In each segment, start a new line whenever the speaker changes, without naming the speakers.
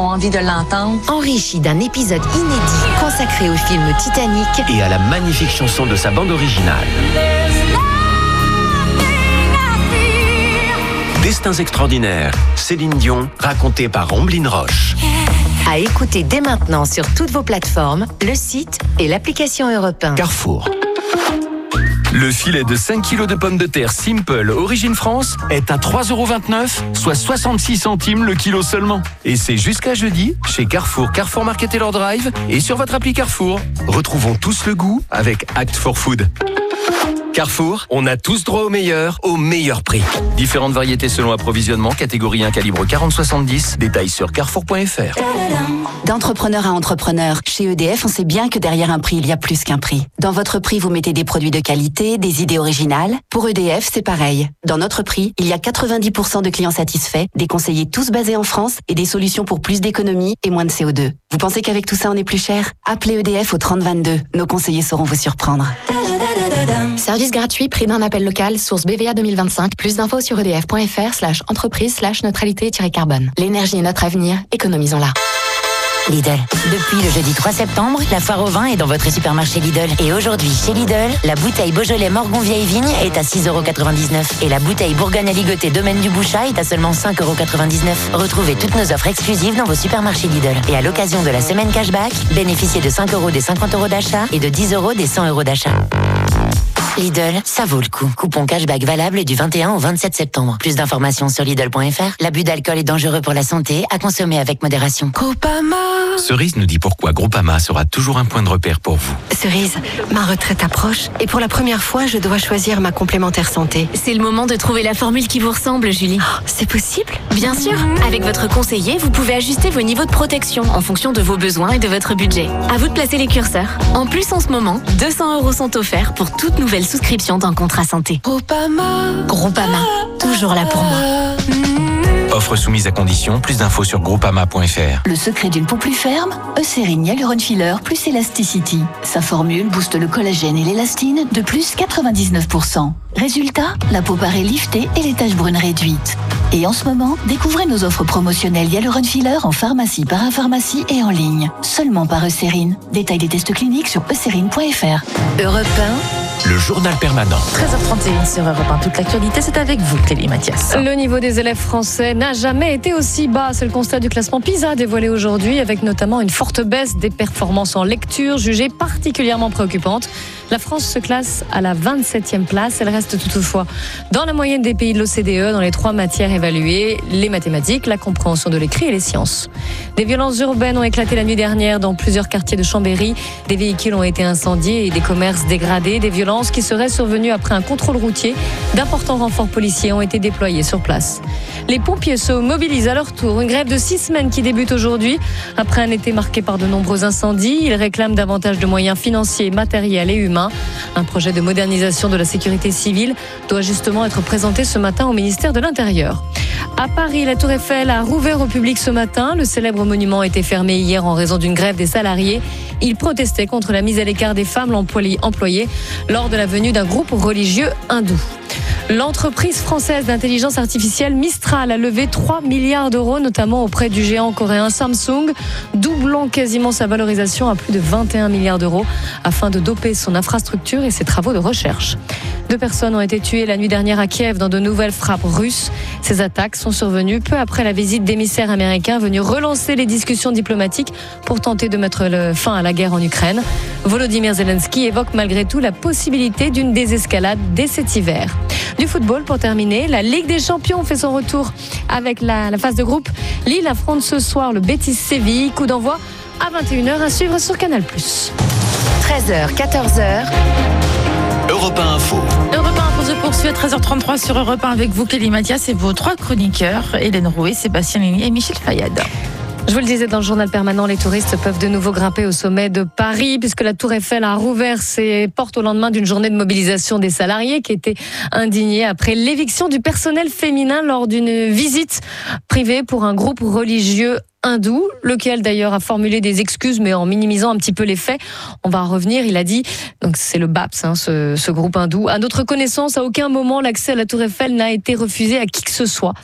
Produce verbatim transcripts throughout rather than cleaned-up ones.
ont envie de l'entendre.
Enrichi d'un épisode inédit consacré au film Titanic
et à la magnifique chanson de sa bande originale. Destins extraordinaires, Céline Dion, racontée par Omblin Roche.
À écouter dès maintenant sur toutes vos plateformes, le site et l'application Europe un.
Carrefour.
Le filet de cinq kilos de pommes de terre Simple Origine France est à trois euros vingt-neuf, soit soixante-six centimes le kilo seulement. Et c'est jusqu'à jeudi chez Carrefour, Carrefour Market et Lord Drive et sur votre appli Carrefour. Retrouvons tous le goût avec Act for Food. Carrefour, on a tous droit au meilleur, au meilleur prix. Différentes variétés selon approvisionnement, catégorie un calibre quarante soixante-dix, détails sur carrefour point f r.
D'entrepreneur à entrepreneur, chez E D F, on sait bien que derrière un prix, il y a plus qu'un prix. Dans votre prix, vous mettez des produits de qualité, des idées originales. Pour E D F, c'est pareil. Dans notre prix, il y a quatre-vingt-dix pour cent de clients satisfaits, des conseillers tous basés en France et des solutions pour plus d'économie et moins de C O deux. Vous pensez qu'avec tout ça, on est plus cher? Appelez E D F au trente vingt-deux. Nos conseillers sauront vous surprendre.
Service gratuit, prix d'un appel local, source B V A deux mille vingt-cinq. Plus d'infos sur edf point f r slash entreprise slash neutralité-carbone. L'énergie est notre avenir, économisons-la.
Lidl. Depuis le jeudi trois septembre, la foire au vin est dans votre supermarché Lidl. Et aujourd'hui, chez Lidl, la bouteille Beaujolais Morgon Vieille Vigne est à six euros quatre-vingt-dix-neuf. Et la bouteille Bourgogne Aligoté Domaine du Bouchat est à seulement cinq euros quatre-vingt-dix-neuf. Retrouvez toutes nos offres exclusives dans vos supermarchés Lidl. Et à l'occasion de la semaine cashback, bénéficiez de cinq euros des cinquante euros d'achat et de dix euros des cent euros d'achat. Lidl, ça vaut le coup. Coupon cashback valable du vingt et un au vingt-sept septembre. Plus d'informations sur Lidl point f r. L'abus d'alcool est dangereux pour la santé, à consommer avec modération.
Groupama.
Cerise nous dit pourquoi Groupama sera toujours un point de repère pour vous.
Cerise, ma retraite approche et pour la première fois, je dois choisir ma complémentaire santé.
C'est le moment de trouver la formule qui vous ressemble, Julie.
Oh, c'est possible?
Bien sûr. Avec votre conseiller, vous pouvez ajuster vos niveaux de protection en fonction de vos besoins et de votre budget. À vous de placer les curseurs. En plus, en ce moment, deux cents euros sont offerts pour toute nouvelle souscription d'un contrat santé.
Groupama.
Groupama, toujours là pour moi.
Offre soumise à condition, plus d'infos sur groupama point f r.
Le secret d'une peau plus ferme, Eucérine Hyaluron Filler plus Elasticity. Sa formule booste le collagène et l'élastine de plus quatre-vingt-dix-neuf pour cent. Résultat, la peau paraît liftée et les taches brunes réduites. Et en ce moment, découvrez nos offres promotionnelles Hyaluron Filler en pharmacie, parapharmacie et en ligne. Seulement par Eucérine. Détail des tests cliniques sur eucérine point f r.
Europe un,
Le journal permanent.
treize heures trente et un sur Europe un. Toute l'actualité, c'est avec vous, Clélie Mathias.
Le niveau des élèves français n'a jamais été aussi bas. C'est le constat du classement PISA dévoilé aujourd'hui, avec notamment une forte baisse des performances en lecture, jugée particulièrement préoccupante. La France se classe à la vingt-septième place. Elle reste toutefois dans la moyenne des pays de l'O C D E dans les trois matières évaluées, les mathématiques, la compréhension de l'écrit et les sciences. Des violences urbaines ont éclaté la nuit dernière dans plusieurs quartiers de Chambéry. Des véhicules ont été incendiés et des commerces dégradés. Des violences qui seraient survenues après un contrôle routier. D'importants renforts policiers ont été déployés sur place. Les pompiers se mobilisent à leur tour. Une grève de six semaines qui débute aujourd'hui. Après un été marqué par de nombreux incendies, ils réclament davantage de moyens financiers, matériels et humains. Un projet de modernisation de la sécurité civile doit justement être présenté ce matin au ministère de l'Intérieur. À Paris, la Tour Eiffel a rouvert au public ce matin. Le célèbre monument a été fermé hier en raison d'une grève des salariés. Ils protestaient contre la mise à l'écart des femmes employées lors de la venue d'un groupe religieux hindou. L'entreprise française d'intelligence artificielle Mistral a levé trois milliards d'euros, notamment auprès du géant coréen Samsung, doublant quasiment sa valorisation à plus de vingt et un milliards d'euros afin de doper son infrastructure et ses travaux de recherche. Deux personnes ont été tuées la nuit dernière à Kiev dans de nouvelles frappes russes. Ces attaques sont survenues peu après la visite d'émissaires américains venus relancer les discussions diplomatiques pour tenter de mettre le fin à la guerre en Ukraine. Volodymyr Zelensky évoque malgré tout la possibilité d'une désescalade dès cet hiver. Du football pour terminer, la Ligue des Champions fait son retour avec la, la phase de groupe. Lille affronte ce soir le Betis Séville. Coup d'envoi à vingt et une heures à suivre sur Canal plus.
treize heures, quatorze heures.
Europe un Info.
Europe un Info se poursuit à treize heures trente-trois sur Europe un avec vous, Clélie Mathias, et vos trois chroniqueurs, Hélène Rouet, Sébastien Ligny et Michel Fayad.
Je vous le disais dans le journal permanent, les touristes peuvent de nouveau grimper au sommet de Paris puisque la Tour Eiffel a rouvert ses portes au lendemain d'une journée de mobilisation des salariés qui étaient indignés après l'éviction du personnel féminin lors d'une visite privée pour un groupe religieux hindou, lequel d'ailleurs a formulé des excuses mais en minimisant un petit peu les faits. On va revenir, il a dit, donc c'est le B A P S, hein, ce, ce groupe hindou. À notre connaissance, à aucun moment l'accès à la Tour Eiffel n'a été refusé à qui que ce soit.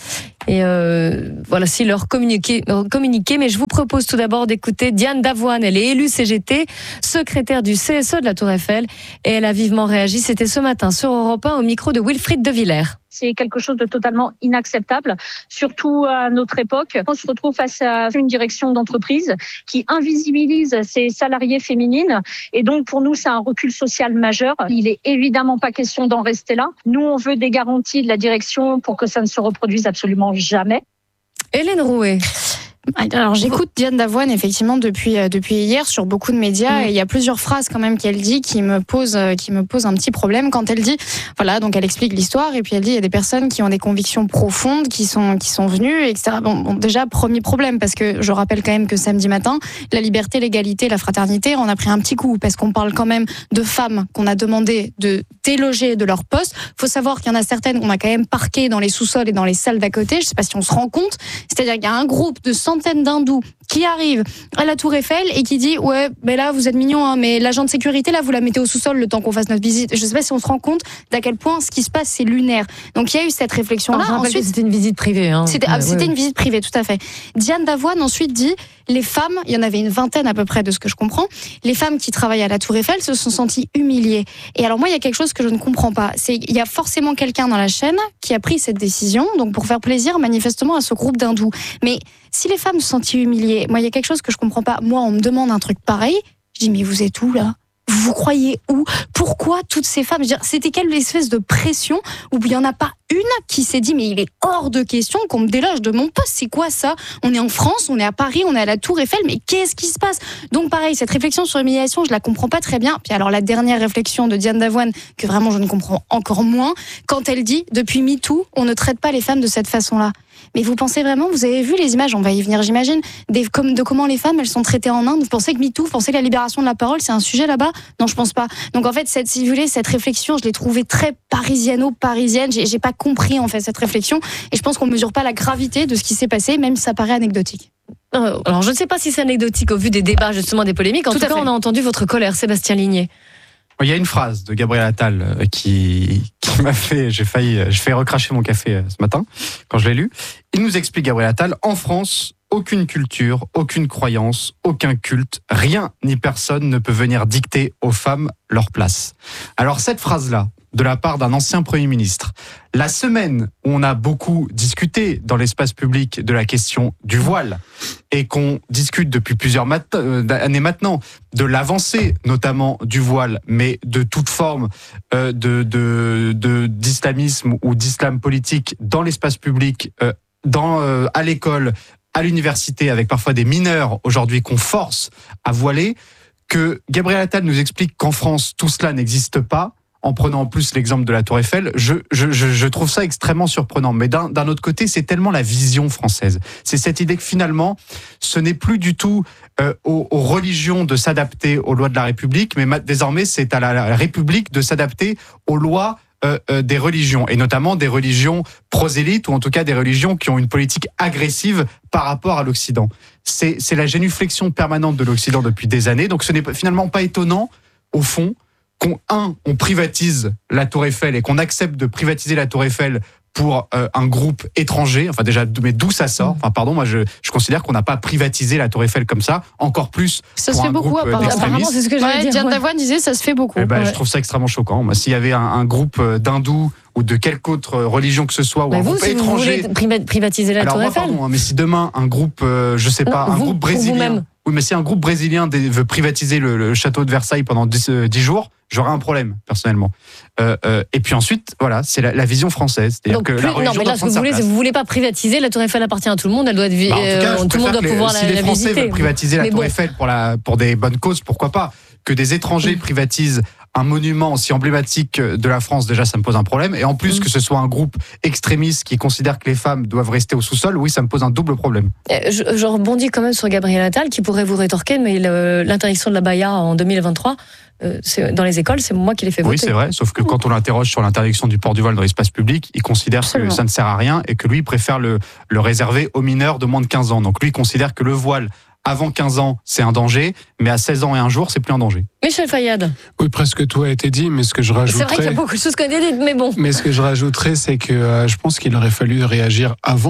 et euh, voilà, si leur communiquer, communiquer. Mais je vous propose tout d'abord d'écouter Diane Davoine. Elle est élue C G T, secrétaire du C S E de la Tour Eiffel, et elle a vivement réagi. C'était ce matin sur Europe un au micro de Wilfried de Villers.
C'est quelque chose de totalement inacceptable, surtout à notre époque. On se retrouve face à une direction d'entreprise qui invisibilise ses salariés féminines. Et donc, pour nous, c'est un recul social majeur. Il est évidemment pas question d'en rester là. Nous, on veut des garanties de la direction pour que ça ne se reproduise absolument jamais.
Hélène Rouet.
Alors j'écoute Diane Davoine effectivement depuis euh, depuis hier sur beaucoup de médias, mmh. et il y a plusieurs phrases quand même qu'elle dit qui me posent euh, qui me posent un petit problème quand elle dit voilà, donc elle explique l'histoire et puis elle dit il y a des personnes qui ont des convictions profondes qui sont qui sont venues, et cetera. Bon, bon déjà premier problème, parce que je rappelle quand même que samedi matin la liberté, l'égalité, la fraternité, on a pris un petit coup parce qu'on parle quand même de femmes qu'on a demandé de déloger de leur poste. Faut savoir qu'il y en a certaines qu'on a quand même parquées dans les sous-sols et dans les salles d'à côté. Je sais pas si on se rend compte, c'est-à-dire qu'il y a un groupe de centaines d'hindous qui arrive à la Tour Eiffel et qui dit ouais, ben là vous êtes mignons, hein, mais l'agent de sécurité là vous la mettez au sous-sol le temps qu'on fasse notre visite. Je sais pas si on se rend compte d'à quel point ce qui se passe c'est lunaire. Donc il y a eu cette réflexion là.
Ah, ensuite c'était une visite privée. Hein.
C'était, ah,
ouais,
c'était
ouais.
une visite privée, tout à fait. Diane Davoine ensuite dit les femmes, il y en avait une vingtaine à peu près de ce que je comprends, les femmes qui travaillent à la Tour Eiffel se sont senties humiliées. Et alors moi il y a quelque chose que je ne comprends pas, c'est il y a forcément quelqu'un dans la chaîne qui a pris cette décision, donc pour faire plaisir manifestement à ce groupe d'hindous. Mais si les femmes se sentent humiliées, moi il y a quelque chose que je comprends pas. Moi on me demande un truc pareil, je dis mais vous êtes où là ? Vous vous croyez où ? Pourquoi toutes ces femmes ? Je veux dire, c'était quelle espèce de pression où il n'y en a pas une qui s'est dit mais il est hors de question qu'on me déloge de mon poste. C'est quoi ça ? On est en France, on est à Paris, on est à la Tour Eiffel, mais qu'est-ce qui se passe ? Donc pareil, cette réflexion sur l'humiliation, je la comprends pas très bien. Puis alors la dernière réflexion de Diane Davoine, que vraiment je ne comprends encore moins, quand elle dit depuis MeToo, on ne traite pas les femmes de cette façon-là. Mais vous pensez vraiment, vous avez vu les images, on va y venir j'imagine, des, comme, de comment les femmes elles sont traitées en Inde. Vous pensez que MeToo, vous pensez que la libération de la parole c'est un sujet là-bas ? Non, je pense pas. Donc en fait, cette, si vous voulez, cette réflexion, je l'ai trouvée très parisiano-parisienne. J'ai, j'ai pas compris en fait cette réflexion, et je pense qu'on mesure pas la gravité de ce qui s'est passé, même si ça paraît anecdotique.
Alors je ne sais pas si c'est anecdotique au vu des débats justement des polémiques. En tout, tout cas, fait. On a entendu votre colère, Sébastien Ligné.
Il y a une phrase de Gabriel Attal qui, qui m'a fait, j'ai failli, j'ai fait recracher mon café ce matin quand je l'ai lu. Il nous explique, Gabriel Attal, en France, aucune culture, aucune croyance, aucun culte, rien ni personne ne peut venir dicter aux femmes leur place. Alors cette phrase-là, de la part d'un ancien Premier ministre, la semaine où on a beaucoup discuté dans l'espace public de la question du voile, et qu'on discute depuis plusieurs mat- euh, années maintenant de l'avancée, notamment du voile, mais de toute forme euh, de, de, de, d'islamisme ou d'islam politique dans l'espace public, euh, dans, euh, à l'école, à l'université, avec parfois des mineurs aujourd'hui qu'on force à voiler, que Gabriel Attal nous explique qu'en France, tout cela n'existe pas, en prenant en plus l'exemple de la Tour Eiffel, je, je, je, je trouve ça extrêmement surprenant. Mais d'un, d'un autre côté, c'est tellement la vision française. C'est cette idée que finalement, ce n'est plus du tout euh, aux, aux religions de s'adapter aux lois de la République, mais ma- désormais, c'est à la, la République de s'adapter aux lois euh, euh, des religions, et notamment des religions prosélytes, ou en tout cas des religions qui ont une politique agressive par rapport à l'Occident. C'est, c'est la génuflexion permanente de l'Occident depuis des années, donc ce n'est finalement pas étonnant, au fond, qu'on, un, on privatise la Tour Eiffel et qu'on accepte de privatiser la Tour Eiffel pour euh, un groupe étranger. Enfin déjà, mais d'où ça sort ? Enfin pardon, moi je, je considère qu'on n'a pas privatisé la Tour Eiffel comme ça, encore plus
ça
pour
se fait
un
beaucoup,
groupe
apparemment.
d'extrémistes.
C'est ce que j'allais ouais, dire. Diane Davoine disait ça se fait beaucoup.
Eh ben,
ouais.
Je trouve ça extrêmement choquant. Moi, s'il y avait un, un groupe d'hindous ou de quelque autre religion que ce soit, ou
bah
un
vous,
groupe
si
étranger,
vous voulez privatiser la
alors
Tour
moi,
Eiffel.
Pardon, hein, mais si demain un groupe, euh, je sais pas, non, un
vous,
groupe brésilien, oui, mais si un groupe brésilien veut privatiser le, le château de Versailles pendant dix, dix jours, j'aurais un problème personnellement. Euh, euh, et puis ensuite, voilà, c'est la, la vision française. C'est-à-dire
donc,
que
plus,
la religion
non, mais là, ce que vous voulez, c'est vous voulez pas privatiser la Tour Eiffel appartient à tout le monde. Elle doit être, bah, en tout, cas, euh, tout le monde doit pouvoir
si
la,
les
la
Français
visiter.
veulent privatiser la mais Tour bon. Eiffel pour la pour des bonnes causes, pourquoi pas ? Que des étrangers mmh. privatisent un monument aussi emblématique de la France, déjà ça me pose un problème, et en plus mmh. que ce soit un groupe extrémiste qui considère que les femmes doivent rester au sous-sol, oui, ça me pose un double problème.
Je, je rebondis quand même sur Gabriel Attal qui pourrait vous rétorquer, mais le, l'interdiction de la baya en deux mille vingt-trois, euh, c'est, dans les écoles, c'est moi qui l'ai fait voter.
Oui, c'est vrai, sauf que quand on l'interroge sur l'interdiction du port du voile dans l'espace public, il considère Absolument. que ça ne sert à rien et que lui préfère le, le réserver aux mineurs de moins de quinze ans. Donc lui, il considère que le voile avant quinze ans, c'est un danger, mais à seize ans et un jour, c'est plus un danger.
Michel Fayad.
Oui, presque tout a été dit, mais ce que je rajouterais...
C'est vrai qu'il y a beaucoup de choses qu'on a dites, mais bon.
Mais ce que je rajouterais, c'est que euh, je pense qu'il aurait fallu réagir avant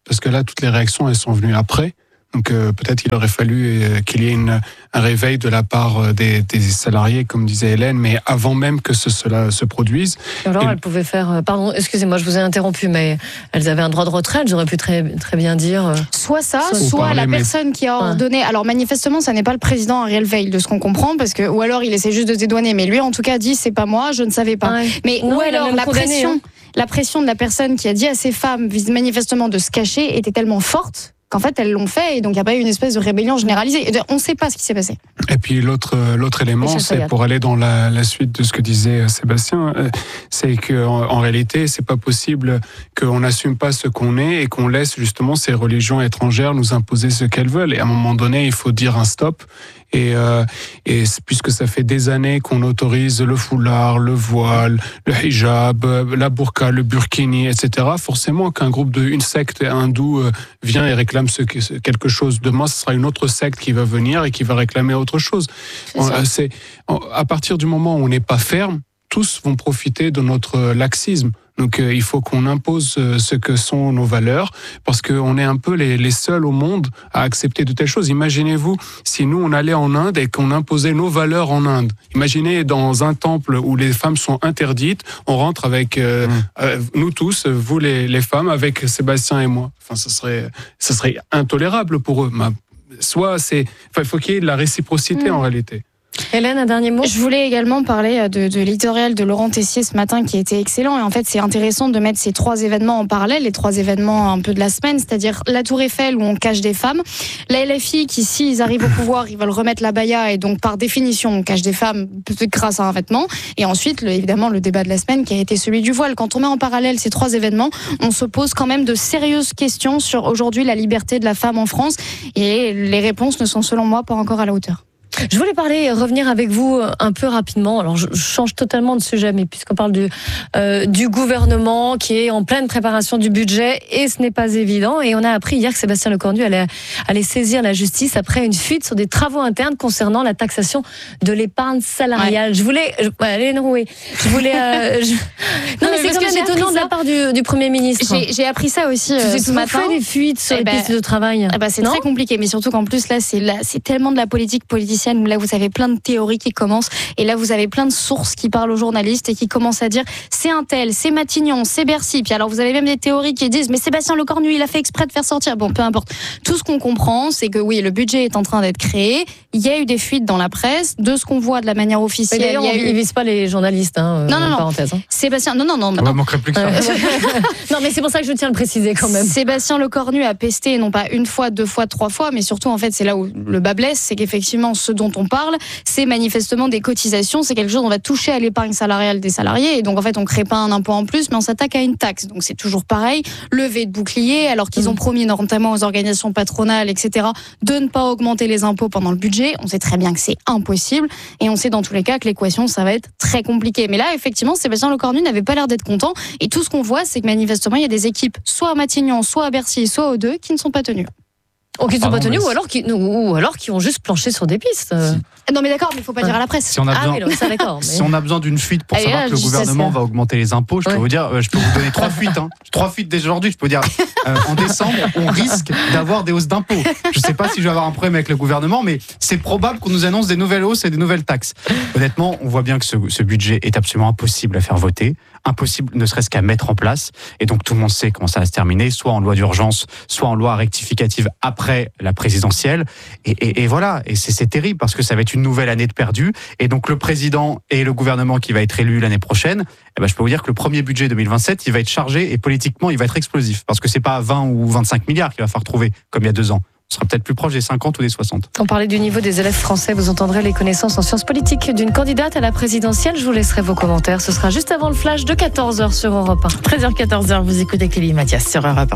parce que là, toutes les réactions, elles sont venues après. Donc euh, peut-être qu'il aurait fallu euh, qu'il y ait une, un réveil de la part des, des salariés, comme disait Hélène, mais avant même que ce, cela se produise.
Alors,
Et...
elles pouvaient faire... Pardon, excusez-moi, je vous ai interrompu, mais elles avaient un droit de retrait, elles auraient pu très, très bien dire...
Soit ça,
soit,
soit
parler,
la
mais...
personne qui a ordonné... Ouais. Alors manifestement, ça n'est pas le président Ariel Veil, de ce qu'on comprend, parce que ou alors il essaie juste de se dédouaner, mais lui en tout cas dit c'est pas moi, je ne savais pas. Ouais. Mais non, ou alors la pression, hein. la pression de la personne qui a dit à ces femmes manifestement de se cacher était tellement forte qu'en fait, elles l'ont fait, et donc il n'y a pas eu une espèce de rébellion généralisée. On ne sait pas ce qui s'est passé.
Et puis l'autre, l'autre élément, c'est pour aller dans la, la suite de ce que disait Sébastien, c'est qu'en en réalité, c'est pas possible qu'on n'assume pas ce qu'on est et qu'on laisse justement ces religions étrangères nous imposer ce qu'elles veulent. Et à un moment donné, il faut dire un stop. Et, euh, et puisque ça fait des années qu'on autorise le foulard, le voile, le hijab, la burqa, le burkini, et cetera, forcément qu'un groupe de une secte hindoue vient et réclame ce, quelque chose. Demain, ce sera une autre secte qui va venir et qui va réclamer autre chose. C'est c'est, à partir du moment où on n'est pas ferme, tous vont profiter de notre laxisme. Donc euh, il faut qu'on impose euh, ce que sont nos valeurs, parce qu'on est un peu les, les seuls au monde à accepter de telles choses. Imaginez-vous si nous on allait en Inde et qu'on imposait nos valeurs en Inde. Imaginez dans un temple où les femmes sont interdites, on rentre avec euh, mmh. euh, nous tous, vous les, les femmes, avec Sébastien et moi. Enfin, ce serait, ce serait intolérable pour eux. Soit c'est, enfin, il faut qu'il y ait de la réciprocité mmh. en réalité.
Hélène, un dernier mot.
Je voulais également parler de, de l'éditorial de Laurent Tessier ce matin qui était excellent. Et en fait, c'est intéressant de mettre ces trois événements en parallèle, les trois événements un peu de la semaine, c'est-à-dire la Tour Eiffel où on cache des femmes, la L F I qui, s'ils arrivent au pouvoir, ils veulent remettre la baya et donc par définition, on cache des femmes peut-être grâce à un vêtement. Et ensuite, le, évidemment, le débat de la semaine qui a été celui du voile. Quand on met en parallèle ces trois événements, on se pose quand même de sérieuses questions sur aujourd'hui la liberté de la femme en France. Et les réponses ne sont selon moi pas encore à la hauteur.
Je voulais parler, revenir avec vous un peu rapidement. Alors, je change totalement de sujet, mais puisqu'on parle du, euh, du gouvernement qui est en pleine préparation du budget, et ce n'est pas évident. Et on a appris hier que Sébastien Lecornu allait, allait saisir la justice après une fuite sur des travaux internes concernant la taxation de l'épargne salariale. Ouais. Je voulais, je, ouais, Hélène Rouet, je voulais. Euh, je... Non, non, mais, mais c'est quand même étonnant de la part du, du Premier ministre.
J'ai, j'ai appris ça aussi euh,
ce matin. Fait des fuites sur eh les ben, pistes de travail.
Eh ben, c'est non très compliqué, mais surtout qu'en plus là, c'est là, c'est tellement de la politique politicienne. Là, vous avez plein de théories qui commencent, et là, vous avez plein de sources qui parlent aux journalistes et qui commencent à dire c'est un tel, c'est Matignon, c'est Bercy. Puis alors, vous avez même des théories qui disent mais Sébastien Lecornu, il a fait exprès de faire sortir. Bon, peu importe. Tout ce qu'on comprend, c'est que oui, le budget est en train d'être créé. Il y a eu des fuites dans la presse, de ce qu'on voit de la manière officielle.
Mais d'ailleurs,
il y a
eu... ils visent pas les journalistes, hein.
Non, non, non.
Parenthèse, hein.
Sébastien, non, non, non.
Il ne manquerait plus que ça.
Non, mais c'est pour ça que je tiens à le préciser quand même.
Sébastien Lecornu a pesté non pas une fois, deux fois, trois fois, mais surtout en fait, c'est là où le bas blesse, c'est qu'effectivement, ce dont on parle, c'est manifestement des cotisations, c'est quelque chose on va toucher à l'épargne salariale des salariés, et donc en fait on crée pas un impôt en plus, mais on s'attaque à une taxe. Donc c'est toujours pareil, levée de bouclier, alors qu'ils ont promis notamment aux organisations patronales, et cetera, de ne pas augmenter les impôts pendant le budget. On sait très bien que c'est impossible, et on sait dans tous les cas que l'équation ça va être très compliqué. Mais là effectivement Sébastien Lecornu n'avait pas l'air d'être content, et tout ce qu'on voit c'est que manifestement il y a des équipes soit à Matignon, soit à Bercy, soit aux deux qui ne sont pas tenues.
Ou qui ne sont pas tenus, ou alors qui, ou alors qui ont juste planché sur des pistes.
Non mais d'accord, mais il faut pas ouais. dire à la presse.
Si on a besoin,
ah oui, ça, d'accord, mais...
si on a besoin d'une fuite pour
Allez,
savoir
là,
que le gouvernement va augmenter les impôts, je peux ouais. vous dire, je peux vous donner trois fuites, hein. trois fuites dès aujourd'hui. Je peux vous dire, euh, en décembre, on risque d'avoir des hausses d'impôts. Je sais pas si je vais avoir un problème avec le gouvernement, mais c'est probable qu'on nous annonce des nouvelles hausses et des nouvelles taxes. Honnêtement, on voit bien que ce, ce budget est absolument impossible à faire voter, impossible ne serait-ce qu'à mettre en place, et donc tout le monde sait comment ça va se terminer, soit en loi d'urgence, soit en loi rectificative après la présidentielle, et, et, et voilà, et c'est, c'est terrible parce que ça va être une nouvelle année de perdu, et donc le président et le gouvernement qui va être élu l'année prochaine, eh ben je peux vous dire que le premier budget deux mille vingt-sept, il va être chargé, et politiquement il va être explosif, parce que c'est pas vingt ou vingt-cinq milliards qu'il va falloir trouver comme il y a deux ans. On sera peut-être plus proche des cinquante ou des soixante.
On parlait du niveau des élèves français. Vous entendrez les connaissances en sciences politiques d'une candidate à la présidentielle. Je vous laisserai vos commentaires. Ce sera juste avant le flash de quatorze heures sur Europe un.
treize heures quatorze heures, vous écoutez Clélie Mathias sur Europe un.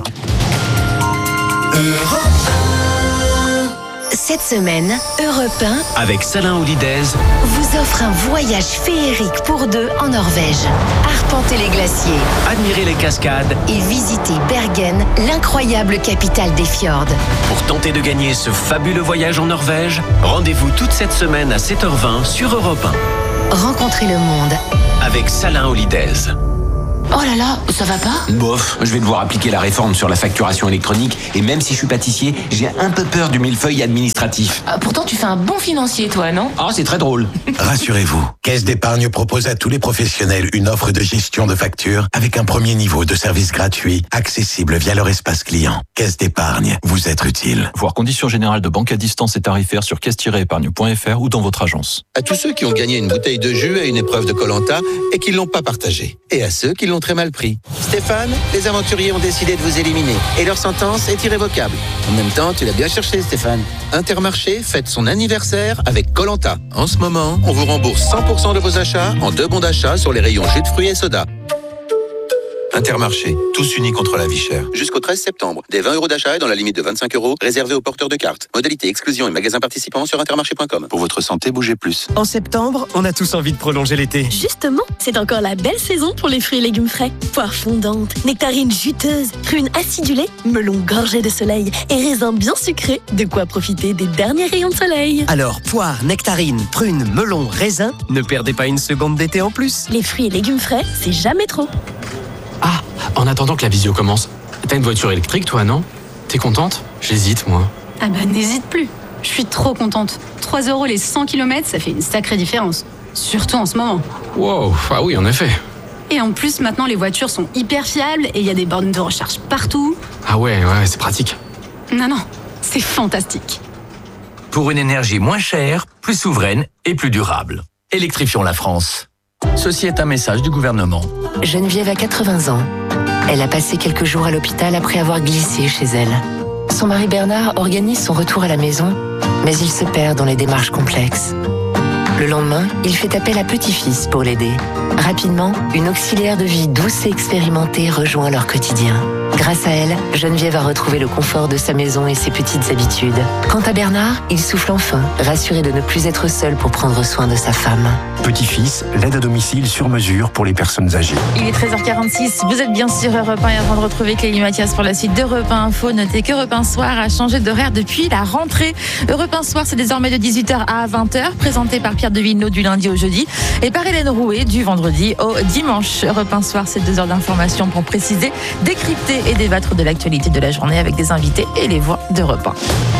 Europe un. Cette semaine, Europe un,
avec Salain Holidez,
vous offre un voyage féerique pour deux en Norvège. Arpentez les glaciers,
admirez les cascades
et visitez Bergen, l'incroyable capitale des fjords.
Pour tenter de gagner ce fabuleux voyage en Norvège, rendez-vous toute cette semaine à sept heures vingt sur Europe un.
Rencontrez le monde
avec Salain Holidez.
Oh là là, ça va pas?
Bof, je vais devoir appliquer la réforme sur la facturation électronique et même si je suis pâtissier, j'ai un peu peur du millefeuille administratif.
Ah, pourtant, tu fais un bon financier, toi, non?
Ah, c'est très drôle.
Rassurez-vous, Caisse d'épargne propose à tous les professionnels une offre de gestion de factures avec un premier niveau de service gratuit, accessible via leur espace client. Caisse d'épargne, vous être utile.
Voir conditions générales de banque à distance et tarifaires sur caisse tiret épargne point f r ou dans votre agence.
À tous ceux qui ont gagné une bouteille de jus à une épreuve de Koh-Lanta et qui l'ont pas partagé. Et à ceux qui l'ont très mal pris. Stéphane, les aventuriers ont décidé de vous éliminer et leur sentence est irrévocable. En même temps, tu l'as bien cherché, Stéphane. Intermarché fête son anniversaire avec Koh-Lanta. En ce moment, on vous rembourse cent pour cent de vos achats en deux bons d'achat sur les rayons jus de fruits et soda. Intermarché, tous unis contre la vie chère. Jusqu'au treize septembre, des vingt euros d'achat et dans la limite de vingt-cinq euros, réservés aux porteurs de cartes. Modalité, exclusion et magasins participants sur intermarché point com. Pour votre santé, bougez plus.
En septembre, on a tous envie de prolonger l'été.
Justement, c'est encore la belle saison pour les fruits et légumes frais. Poires fondantes, nectarines juteuses, prunes acidulées, melons gorgés de soleil et raisins bien sucrés. De quoi profiter des derniers rayons de soleil.
Alors, poires, nectarines, prunes, melons, raisins, ne perdez pas une seconde d'été en plus.
Les fruits et légumes frais, c'est jamais trop.
Ah, en attendant que la visio commence, t'as une voiture électrique toi, non? T'es contente? J'hésite, moi.
Ah bah n'hésite plus, je suis trop contente. trois euros les cent kilomètres, ça fait une sacrée différence. Surtout en ce moment.
Wow, ah oui, en effet.
Et en plus, maintenant les voitures sont hyper fiables et il y a des bornes de recharge partout.
Ah ouais, ouais, c'est pratique.
Non, non, c'est fantastique.
Pour une énergie moins chère, plus souveraine et plus durable. Électrifions la France. Ceci est un message du gouvernement.
Geneviève a quatre-vingts ans. Elle a passé quelques jours à l'hôpital après avoir glissé chez elle. Son mari Bernard organise son retour à la maison, mais il se perd dans les démarches complexes. Le lendemain, il fait appel à petit-fils pour l'aider. Rapidement, une auxiliaire de vie douce et expérimentée rejoint leur quotidien. Grâce à elle, Geneviève a retrouvé le confort de sa maison et ses petites habitudes. Quant à Bernard, il souffle enfin, rassuré de ne plus être seul pour prendre soin de sa femme.
Petit-fils, l'aide à domicile sur mesure pour les personnes âgées.
Il est treize heures quarante-six, vous êtes bien sur Europe un et avant de retrouver Clélie Mathias pour la suite d'Europe un Info, notez qu'Europe un Soir a changé d'horaire depuis la rentrée. Europe un Soir, c'est désormais de dix-huit heures à vingt heures, présenté par Pierre de Villeneuve du lundi au jeudi et par Hélène Rouet du vendredi au dimanche. Europe un Soir, c'est deux heures d'information pour préciser, décrypter et débattre de l'actualité de la journée avec des invités et les voix d'Europe un.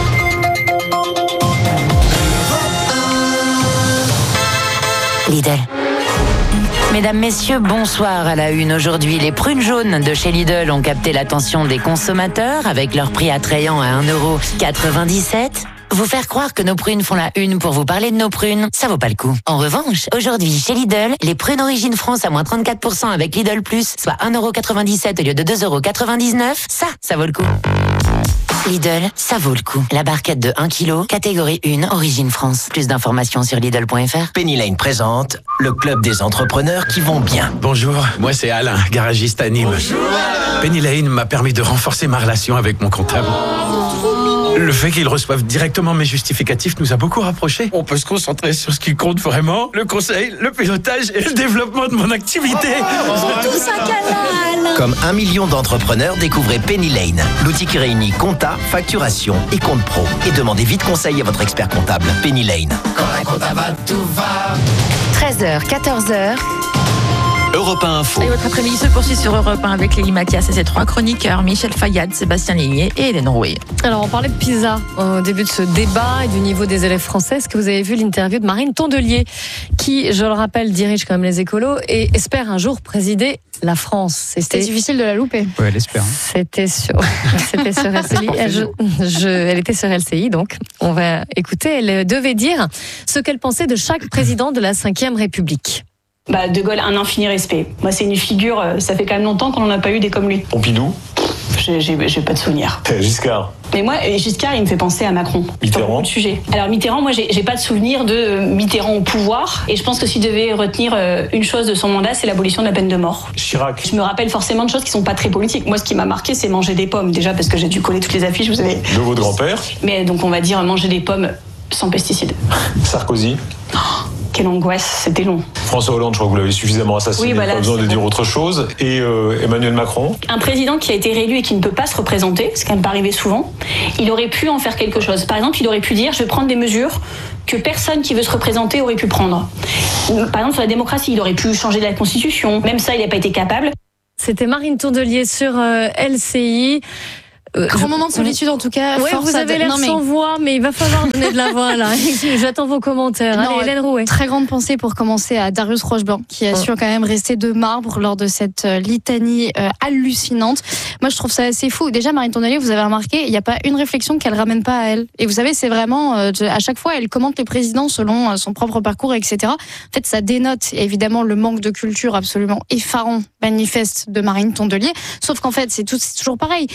Lidl. Mesdames, messieurs, bonsoir à la une. Aujourd'hui, les prunes jaunes de chez Lidl ont capté l'attention des consommateurs avec leur prix attrayant à un euro quatre-vingt-dix-sept. Vous faire croire que nos prunes font la une pour vous parler de nos prunes, ça vaut pas le coup. En revanche, aujourd'hui, chez Lidl, les prunes Origine France à moins trente-quatre pour cent avec Lidl Plus, soit un euro quatre-vingt-dix-sept au lieu de deux euros quatre-vingt-dix-neuf, ça, ça vaut le coup. Lidl, ça vaut le coup. La barquette de un kilo, catégorie un, Origine France. Plus d'informations sur Lidl point f r.
Penny Lane présente le club des entrepreneurs qui vont bien.
Bonjour, moi c'est Alain, garagiste à Nîmes. Bonjour Alain. Penny Lane m'a permis de renforcer ma relation avec mon comptable. Le fait qu'ils reçoivent directement mes justificatifs nous a beaucoup rapprochés. On peut se concentrer sur ce qui compte vraiment, le conseil, le pilotage et le développement de mon activité.
Oh, tout ça Alain.
Comme un million d'entrepreneurs, découvrez Penny Lane, l'outil qui réunit compta, facturation et compte pro. Et demandez vite conseil à votre expert comptable. Penny Lane.
Quand un comptable va, tout va. treize heures, quatorze heures.
Europe un Info.
Et votre après-midi se poursuit sur Europe un avec Clélie Mathias et ses trois chroniqueurs, Michel Fayad, Sébastien Ligné et Hélène Rouet.
Alors, on parlait de PISA au début de ce débat et du niveau des élèves français. Est-ce que vous avez vu l'interview de Marine Tondelier, qui, je le rappelle, dirige quand même les écolos et espère un jour présider la France.
C'était difficile de la louper.
Oui, elle espère. Hein.
C'était sur, c'était sur L C I. Elle, je, je, elle était sur L C I, donc on va écouter. Elle devait dire ce qu'elle pensait de chaque président de la cinquième République.
Bah, De Gaulle, un infini respect. Moi, c'est une figure, ça fait quand même longtemps qu'on n'en a pas eu des comme lui.
Pompidou.
J'ai, j'ai, j'ai pas de souvenir.
Giscard.
Mais moi, Giscard, il me fait penser à Macron.
Mitterrand.
Sur beaucoup de sujets. Alors Mitterrand, moi, j'ai, j'ai pas de souvenir de Mitterrand au pouvoir. Et je pense que s'il devait retenir une chose de son mandat, c'est l'abolition de la peine de mort.
Chirac.
Je me rappelle forcément de choses qui sont pas très politiques. Moi, ce qui m'a marqué, c'est manger des pommes. Déjà, parce que j'ai dû coller toutes les affiches, vous savez.
De votre grand-père.
Mais donc, on va dire manger des pommes sans pesticides.
Sarkozy.
Oh, quelle angoisse, c'était long.
François Hollande, je crois que vous l'avez suffisamment assassiné, oui, voilà, pas besoin de bon. dire autre chose. Et euh, Emmanuel Macron.
Un président qui a été réélu et qui ne peut pas se représenter, ce qui n'est pas arrivé souvent, il aurait pu en faire quelque chose. Par exemple, il aurait pu dire, je vais prendre des mesures que personne qui veut se représenter aurait pu prendre. Par exemple, sur la démocratie, il aurait pu changer la Constitution. Même ça, il n'a pas été capable.
C'était Marine Tondelier sur euh, L C I.
Euh, Grand moment de solitude en tout cas.
Ouais, vous avez l'air sans voix, mais il va falloir donner de la voix là. J'attends vos commentaires.
Non,
Allez, Hélène Rouet.
Très grande pensée pour commencer à Darius Rocheblanc, qui a su quand même rester de marbre lors de cette euh, litanie euh, hallucinante. Moi, je trouve ça assez fou. Déjà, Marine Tondelier, vous avez remarqué, il n'y a pas une réflexion qu'elle ramène pas à elle. Et vous savez, c'est vraiment euh, à chaque fois, elle commente les présidents selon euh, son propre parcours, et cetera. En fait, ça dénote évidemment le manque de culture absolument effarant, manifeste de Marine Tondelier. Sauf qu'en fait, c'est, tout, c'est toujours pareil.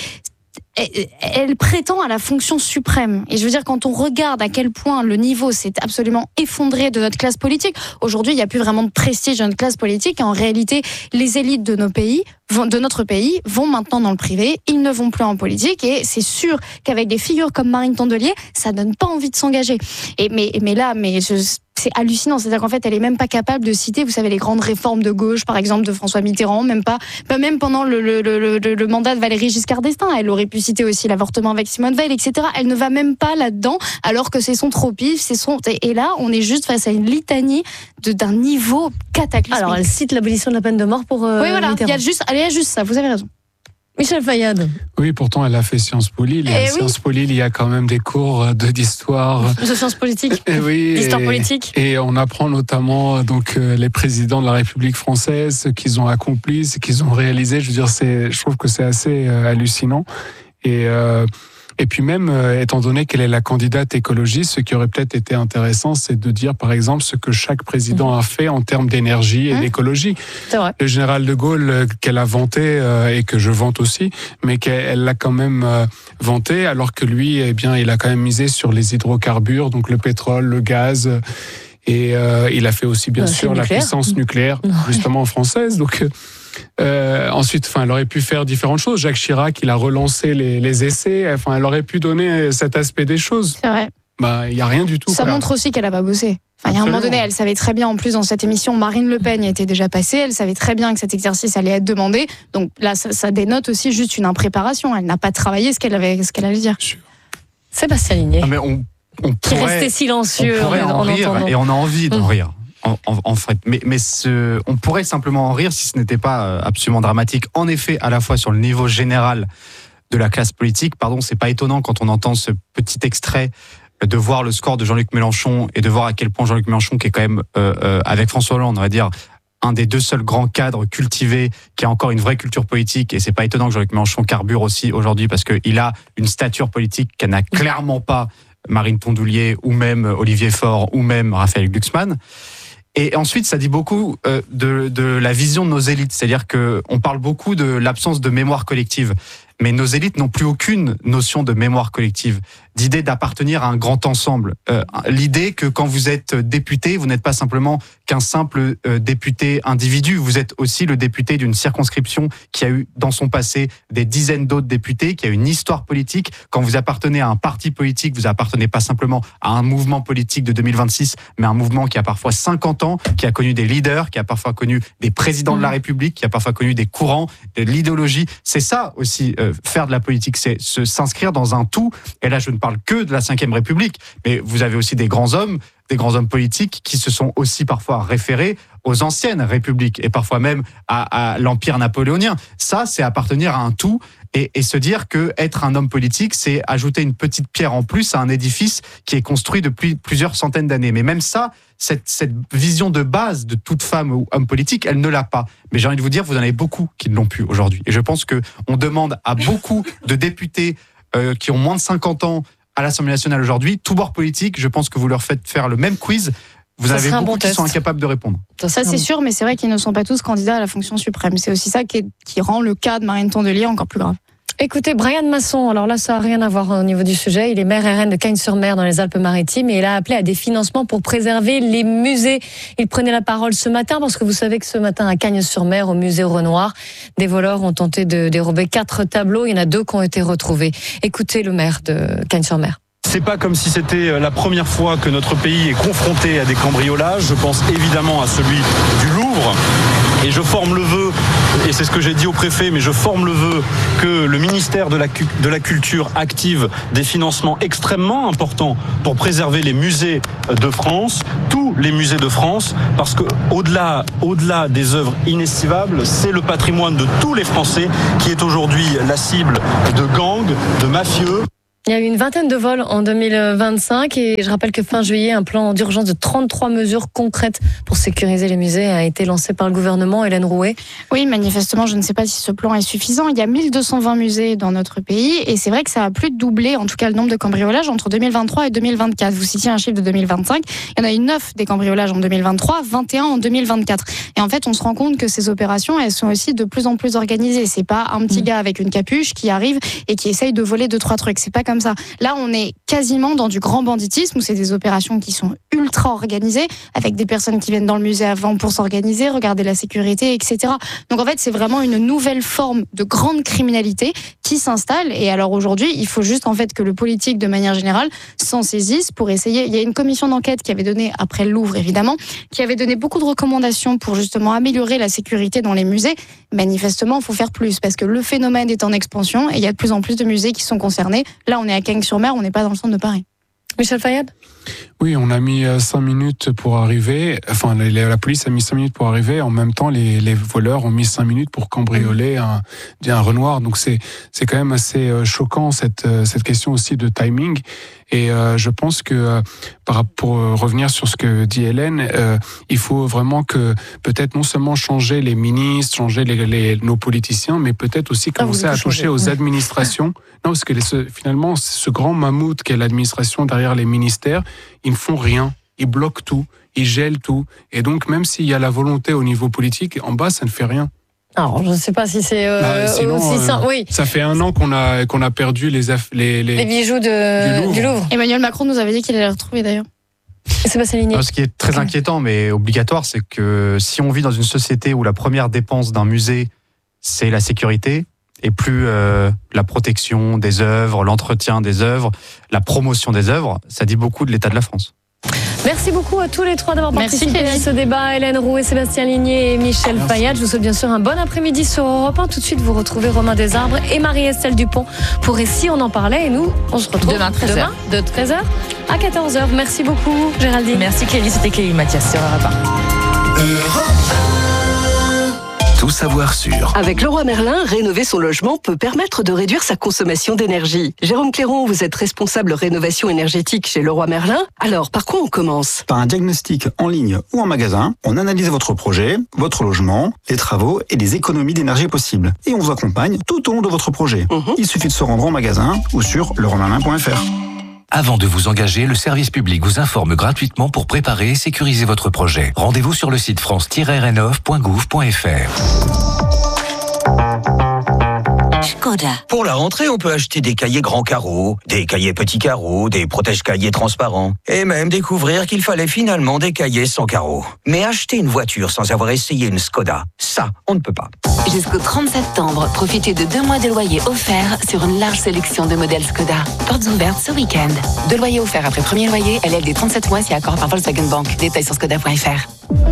Elle prétend à la fonction suprême. Et je veux dire, quand on regarde à quel point le niveau s'est absolument effondré de notre classe politique, aujourd'hui, il n'y a plus vraiment de prestige de notre classe politique. Et en réalité, les élites de nos pays, de notre pays, vont maintenant dans le privé. Ils ne vont plus en politique. Et c'est sûr qu'avec des figures comme Marine Tondelier, ça donne pas envie de s'engager. Et mais, mais là, mais je, c'est hallucinant. C'est-à-dire qu'en fait, elle est même pas capable de citer, vous savez, les grandes réformes de gauche, par exemple, de François Mitterrand, même pas, pas même pendant le, le, le, le, le mandat de Valéry Giscard d'Estaing. Elle aurait pu citer aussi l'avortement avec Simone Veil, et cetera. Elle ne va même pas là-dedans, alors que c'est son tropisme, c'est son, et là, on est juste face à une litanie de, d'un niveau cataclysmique.
Alors, elle cite l'abolition de la peine de mort pour, euh,
oui, voilà.
Mitterrand.
Il y a juste, il y a juste ça. Vous avez raison.
Michel Fayad.
Oui, pourtant, elle a fait Sciences Po Lille. Et à
oui.
Sciences Po Lille, il y a quand même des cours de, d'histoire.
De sciences politiques.
Et oui,
d'histoire
et,
politique.
Et on apprend notamment donc euh, les présidents de la République française, ce qu'ils ont accompli, ce qu'ils ont réalisé. Je veux dire, c'est, je trouve que c'est assez euh, hallucinant. Et euh, Et puis même, euh, étant donné qu'elle est la candidate écologiste, ce qui aurait peut-être été intéressant, c'est de dire, par exemple, ce que chaque président mmh. a fait en termes d'énergie et mmh. d'écologie.
C'est vrai.
Le général de Gaulle, euh, qu'elle a vanté, euh, et que je vante aussi, mais qu'elle l'a quand même euh, vanté, alors que lui, eh bien, il a quand même misé sur les hydrocarbures, donc le pétrole, le gaz. Et euh, il a fait aussi, bien bah, sûr, la puissance nucléaire, justement française. Donc... Euh, ensuite, enfin, elle aurait pu faire différentes choses. Jacques Chirac, il a relancé les, les essais. Enfin, elle aurait pu donner cet aspect des choses.
C'est vrai.
Bah, il y a rien du tout.
Ça
quoi.
montre aussi qu'elle a pas bossé. Enfin, il y a un moment donné, elle savait très bien, en plus, dans cette émission, Marine Le Pen y était déjà passée. Elle savait très bien que cet exercice allait être demandé. Donc là, ça, ça dénote aussi juste une impréparation. Elle n'a pas travaillé ce qu'elle avait, ce qu'elle allait dire.
Sébastien Ligné.
Ah, mais on, on
qui
pourrait,
restait silencieux
on pourrait en, en rire
entendant.
Et on a envie d'en
mmh.
rire. En, en, en fait, mais, mais ce, on pourrait simplement en rire si ce n'était pas absolument dramatique. En effet, à la fois sur le niveau général de la classe politique, pardon, c'est pas étonnant quand on entend ce petit extrait de voir le score de Jean-Luc Mélenchon et de voir à quel point Jean-Luc Mélenchon, qui est quand même euh, euh, avec François Hollande, on va dire un des deux seuls grands cadres cultivés qui a encore une vraie culture politique, et c'est pas étonnant que Jean-Luc Mélenchon carbure aussi aujourd'hui parce qu'il a une stature politique qu'elle n'a clairement pas Marine Tondelier ou même Olivier Faure ou même Raphaël Glucksmann. Et ensuite, ça dit beaucoup euh, de, de la vision de nos élites. C'est-à-dire qu'on parle beaucoup de l'absence de mémoire collective. Mais nos élites n'ont plus aucune notion de mémoire collective, d'idée d'appartenir à un grand ensemble. Euh, l'idée que quand vous êtes député, vous n'êtes pas simplement qu'un simple euh, député individu, vous êtes aussi le député d'une circonscription qui a eu dans son passé des dizaines d'autres députés, qui a une histoire politique. Quand vous appartenez à un parti politique, vous appartenez pas simplement à un mouvement politique de deux mille vingt-six, mais un mouvement qui a parfois cinquante ans, qui a connu des leaders, qui a parfois connu des présidents de la République, qui a parfois connu des courants, de l'idéologie. C'est ça aussi, euh, faire de la politique, c'est se, s'inscrire dans un tout. Et là, je ne parle que de la cinquième République, mais vous avez aussi des grands hommes, des grands hommes politiques qui se sont aussi parfois référés aux anciennes républiques et parfois même à, à l'empire napoléonien. Ça, c'est appartenir à un tout et, et se dire que être un homme politique, c'est ajouter une petite pierre en plus à un édifice qui est construit depuis plusieurs centaines d'années. Mais même ça, cette, cette vision de base de toute femme ou homme politique, elle ne l'a pas. Mais j'ai envie de vous dire, vous en avez beaucoup qui ne l'ont plus aujourd'hui. Et je pense que on demande à beaucoup de députés euh, qui ont moins de cinquante ans à l'Assemblée nationale aujourd'hui, tout bord politique, je pense que vous leur faites faire le même quiz. Vous
ça
avez beaucoup
bon
qui
test.
sont incapables de répondre.
Ça, c'est sûr, mais c'est vrai qu'ils ne sont pas tous candidats à la fonction suprême. C'est aussi ça qui, est, qui rend le cas de Marine Tondelier encore plus grave.
Écoutez, Brian Masson, alors là, ça n'a rien à voir au niveau du sujet. Il est maire R N de Cagnes-sur-Mer dans les Alpes-Maritimes et il a appelé à des financements pour préserver les musées. Il prenait la parole ce matin parce que vous savez que ce matin à Cagnes-sur-Mer, au musée Renoir, des voleurs ont tenté de dérober quatre tableaux. Il y en a deux qui ont été retrouvés. Écoutez le maire de Cagnes-sur-Mer.
C'est pas comme si c'était la première fois que notre pays est confronté à des cambriolages. Je pense évidemment à celui du Louvre. Et je forme le vœu, et c'est ce que j'ai dit au préfet, mais je forme le vœu que le ministère de la, de la Culture active des financements extrêmement importants pour préserver les musées de France, tous les musées de France, parce que au-delà, au-delà des œuvres inestimables, c'est le patrimoine de tous les Français qui est aujourd'hui la cible de gangs, de mafieux.
Il y a eu une vingtaine de vols en deux mille vingt-cinq et je rappelle que fin juillet, un plan d'urgence de trente-trois mesures concrètes pour sécuriser les musées a été lancé par le gouvernement. Hélène Rouet.
Oui, manifestement, je ne sais pas si ce plan est suffisant. Il y a mille deux cent vingt musées dans notre pays et c'est vrai que ça a plus de doublé, en tout cas le nombre de cambriolages entre deux mille vingt-trois et deux mille vingt-quatre. Vous citiez un chiffre de deux mille vingt-cinq. Il y en a eu neuf des cambriolages en deux mille vingt-trois, vingt et un en deux mille vingt-quatre. Et en fait, on se rend compte que ces opérations, elles sont aussi de plus en plus organisées. C'est pas un petit gars avec une capuche qui arrive et qui essaye de voler deux, trois trucs. C'est pas comme ça. Là, on est quasiment dans du grand banditisme où c'est des opérations qui sont ultra organisées avec des personnes qui viennent dans le musée avant pour s'organiser, regarder la sécurité, et cetera. Donc en fait, c'est vraiment une nouvelle forme de grande criminalité qui s'installe. Et alors aujourd'hui, il faut juste en fait que le politique, de manière générale, s'en saisisse pour essayer. Il y a une commission d'enquête qui avait donné, après le Louvre évidemment, qui avait donné beaucoup de recommandations pour justement améliorer la sécurité dans les musées. Manifestement, il faut faire plus parce que le phénomène est en expansion et il y a de plus en plus de musées qui sont concernés. Là, on est à Cagnes-sur-Mer, on n'est pas dans le centre de Paris.
Michel Fayad ?
Oui, on a mis cinq minutes pour arriver. Enfin, la, la police a mis cinq minutes pour arriver. En même temps, les, les voleurs ont mis cinq minutes pour cambrioler un, un Renoir. Donc, c'est, c'est quand même assez choquant, cette, cette question aussi de timing. Et euh, je pense que, euh, pour revenir sur ce que dit Hélène, euh, il faut vraiment que peut-être non seulement changer les ministres, changer les, les, nos politiciens, mais peut-être aussi commencer ah, à toucher changer. aux administrations. Non, parce que les, ce, finalement, ce grand mammouth qu'est l'administration derrière les ministères, ils ne font rien, ils bloquent tout, ils gèlent tout. Et donc, même s'il y a la volonté au niveau politique, en bas, ça ne fait rien.
Alors, je ne sais pas si c'est euh, bah, sinon, aussi simple. Euh, oui.
Ça fait un an qu'on a, qu'on a perdu les, les, les,
les bijoux de, du, Louvre. du Louvre.
Emmanuel Macron nous avait dit qu'il allait les retrouver d'ailleurs.
Sébastien Ligné.
Ce qui est très inquiétant, mais obligatoire, c'est que si on vit dans une société où la première dépense d'un musée, c'est la sécurité, et plus euh, la protection des œuvres, l'entretien des œuvres, la promotion des œuvres, ça dit beaucoup de l'état de la France.
Merci beaucoup à tous les trois d'avoir participé
Merci,
à ce débat. Hélène Rouet, Sébastien Ligné et Michel Merci. Fayad. Je vous souhaite bien sûr un bon après-midi sur Europe un. Tout de suite, vous retrouvez Romain Desarbres et Marie-Estelle Dupont pour Et si on en parlait. Et nous, on se retrouve
demain, treize heures.
Demain de treize heures à quatorze heures. Merci beaucoup, Géraldine.
Merci, Clélie. C'était Clélie Mathias sur Europe un.
Tout savoir sur.
Avec Leroy Merlin, rénover son logement peut permettre de réduire sa consommation d'énergie. Jérôme Clairon, vous êtes responsable rénovation énergétique chez Leroy Merlin. Alors, par quoi on commence ?
Par un diagnostic en ligne ou en magasin. On analyse votre projet, votre logement, les travaux et les économies d'énergie possibles. Et on vous accompagne tout au long de votre projet. Mmh. Il suffit de se rendre en magasin ou sur leroy merlin point f r.
Avant de vous engager, le service public vous informe gratuitement pour préparer et sécuriser votre projet. Rendez-vous sur le site france tiret rénov point gouv point f r.
Skoda. Pour la rentrée, on peut acheter des cahiers grands carreaux, des cahiers petits carreaux, des protège-cahiers transparents, et même découvrir qu'il fallait finalement des cahiers sans carreaux. Mais acheter une voiture sans avoir essayé une Skoda, ça, on ne peut pas.
Jusqu'au trente septembre, profitez de deux mois de loyer offerts sur une large sélection de modèles Skoda. Portes ouvertes ce week-end. Deux loyers offerts après premier loyer, L L D trente-sept mois si accord par Volkswagen Bank. Détails sur skoda point f r.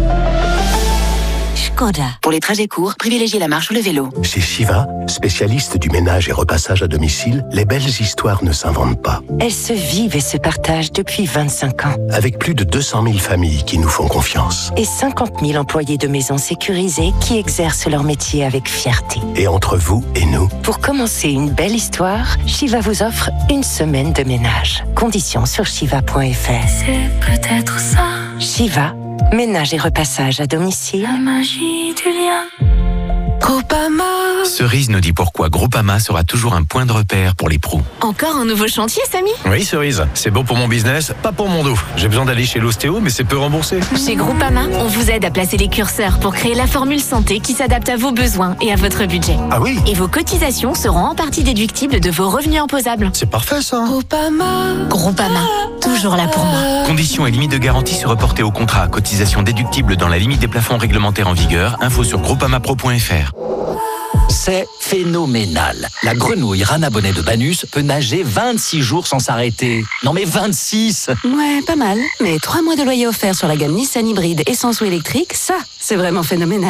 Skoda. Pour les trajets courts, privilégiez la marche ou le vélo.
Chez Shiva, spécialiste du ménage et repassage à domicile, les belles histoires ne s'inventent pas.
Elles se vivent et se partagent depuis vingt-cinq ans.
Avec plus de deux cent mille familles qui nous font confiance.
Et cinquante mille employés de maisons sécurisées qui exercent leur métier avec fierté.
Et entre vous et nous.
Pour commencer une belle histoire, Shiva vous offre une semaine de ménage. Conditions sur shiva point f r.
C'est peut-être ça.
Shiva. Ménage et repassage à domicile.
La magie du lien. Groupama.
Cerise nous dit pourquoi Groupama sera toujours un point de repère pour les pros.
Encore un nouveau chantier, Samy ?
Oui, Cerise, c'est bon pour mon business, pas pour mon dos. J'ai besoin d'aller chez l'ostéo, mais c'est peu remboursé.
Chez Groupama, on vous aide à placer les curseurs pour créer la formule santé qui s'adapte à vos besoins et à votre budget.
Ah oui ?
Et vos cotisations seront en partie déductibles de vos revenus imposables.
C'est parfait, ça.
Groupama. Groupama, toujours là pour moi.
Conditions et limites de garantie se reporter au contrat. Cotisation déductible dans la limite des plafonds réglementaires en vigueur. Info sur groupama pro point f r.
C'est phénoménal. La grenouille Rana Bonnet de Banus peut nager vingt-six jours sans s'arrêter. Non mais vingt-six!
Ouais, pas mal. Mais trois mois de loyer offert sur la gamme Nissan hybride essence ou électrique, ça, c'est vraiment phénoménal.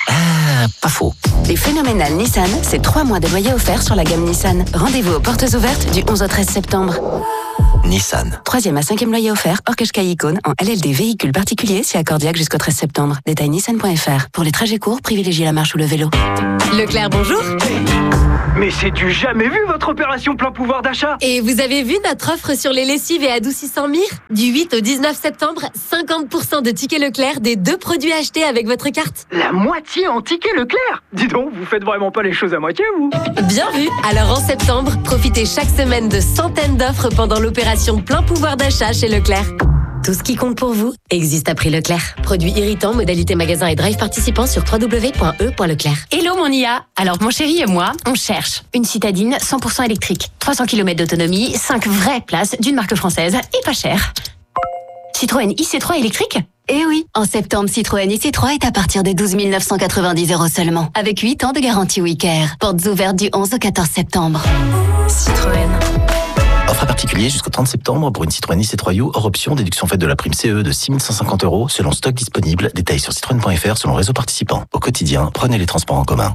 Ah, pas faux.
Les phénoménales Nissan, c'est trois mois de loyer offert sur la gamme Nissan. Rendez-vous aux portes ouvertes du onze au treize septembre.
Nissan.
Troisième à cinquième loyer offert, hors Qashqai Icône, en L L D véhicule particulier, c'est accordiaque jusqu'au treize septembre. Détail nissan point f r. Pour les trajets courts, privilégiez la marche ou le vélo.
Leclerc, bonjour.
Mais c'est du jamais vu votre opération plein pouvoir d'achat.
Et vous avez vu notre offre sur les lessives et adoucissants Mire ? Du huit au dix-neuf septembre, cinquante pour cent de tickets Leclerc des deux produits achetés avec votre carte.
La moitié en tickets Leclerc. Dis donc, vous faites vraiment pas les choses à moitié, vous.
Bien vu. Alors en septembre, profitez chaque semaine de centaines d'offres pendant l'opération plein pouvoir d'achat chez Leclerc. Tout ce qui compte pour vous existe à prix Leclerc. Produits irritants, modalité magasin et drive participants sur w w w point e point leclerc.
Hello mon I A. Alors mon chéri et moi, on cherche une citadine cent pour cent électrique, trois cents kilomètres d'autonomie, cinq vraies places d'une marque française et pas cher. Citroën I C trois électrique ?
Eh oui, en septembre, Citroën I C trois est à partir de douze mille neuf cent quatre-vingt-dix euros seulement, avec huit ans de garantie WeCare. Portes ouvertes du onze au quatorze septembre.
Citroën.
Offre à particulier jusqu'au trente septembre pour une Citroën I C trois U hors option, déduction faite de la prime C E de six mille cent cinquante euros selon stock disponible. Détails sur citroën point f r selon réseau participant. Au quotidien, prenez les transports en commun.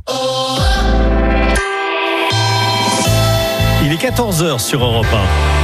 Il est quatorze heures sur Europe un.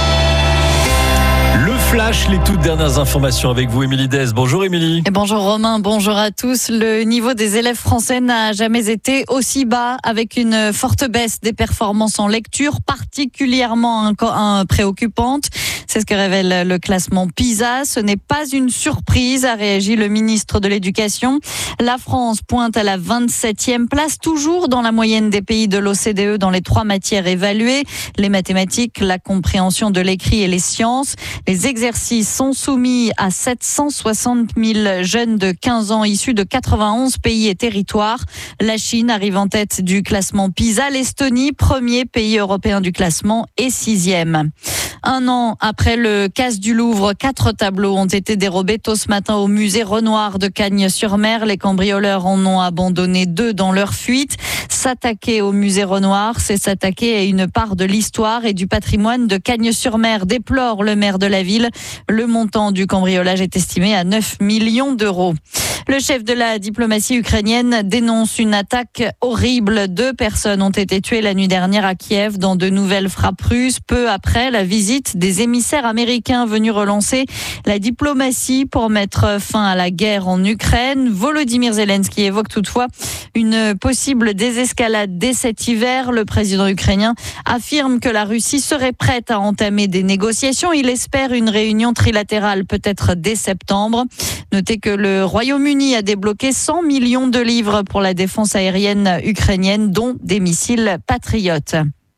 Le flash, les toutes dernières informations avec vous, Émilie Dez. Bonjour Émilie.
Et bonjour Romain, bonjour à tous. Le niveau des élèves français n'a jamais été aussi bas, avec une forte baisse des performances en lecture, particulièrement préoccupante. C'est ce que révèle le classement PISA. Ce n'est pas une surprise, a réagi le ministre de l'Éducation. La France pointe à la vingt-septième place, toujours dans la moyenne des pays de l'O C D E dans les trois matières évaluées, les mathématiques, la compréhension de l'écrit et les sciences. Les exercices sont soumis à sept cent soixante mille jeunes de quinze ans issus de quatre-vingt-onze pays et territoires. La Chine arrive en tête du classement PISA. L'Estonie, premier pays européen du classement, est sixième. Un an après le casse du Louvre, quatre tableaux ont été dérobés tôt ce matin au musée Renoir de Cagnes-sur-Mer. Les cambrioleurs en ont abandonné deux dans leur fuite. S'attaquer au musée Renoir, c'est s'attaquer à une part de l'histoire et du patrimoine de Cagnes-sur-Mer, déplore le maire de la ville. Le montant du cambriolage est estimé à neuf millions d'euros. Le chef de la diplomatie ukrainienne dénonce une attaque horrible. Deux personnes ont été tuées la nuit dernière à Kiev dans de nouvelles frappes russes, peu après la visite des émissaires américains venus relancer la diplomatie pour mettre fin à la guerre en Ukraine. Volodymyr Zelensky évoque toutefois une possible désescalade dès cet hiver. Le président ukrainien affirme que la Russie serait prête à entamer des négociations. Il espère une réunion trilatérale peut-être dès septembre. Notez que le Royaume-Uni a débloqué cent millions de livres pour la défense aérienne ukrainienne, dont des missiles patriotes.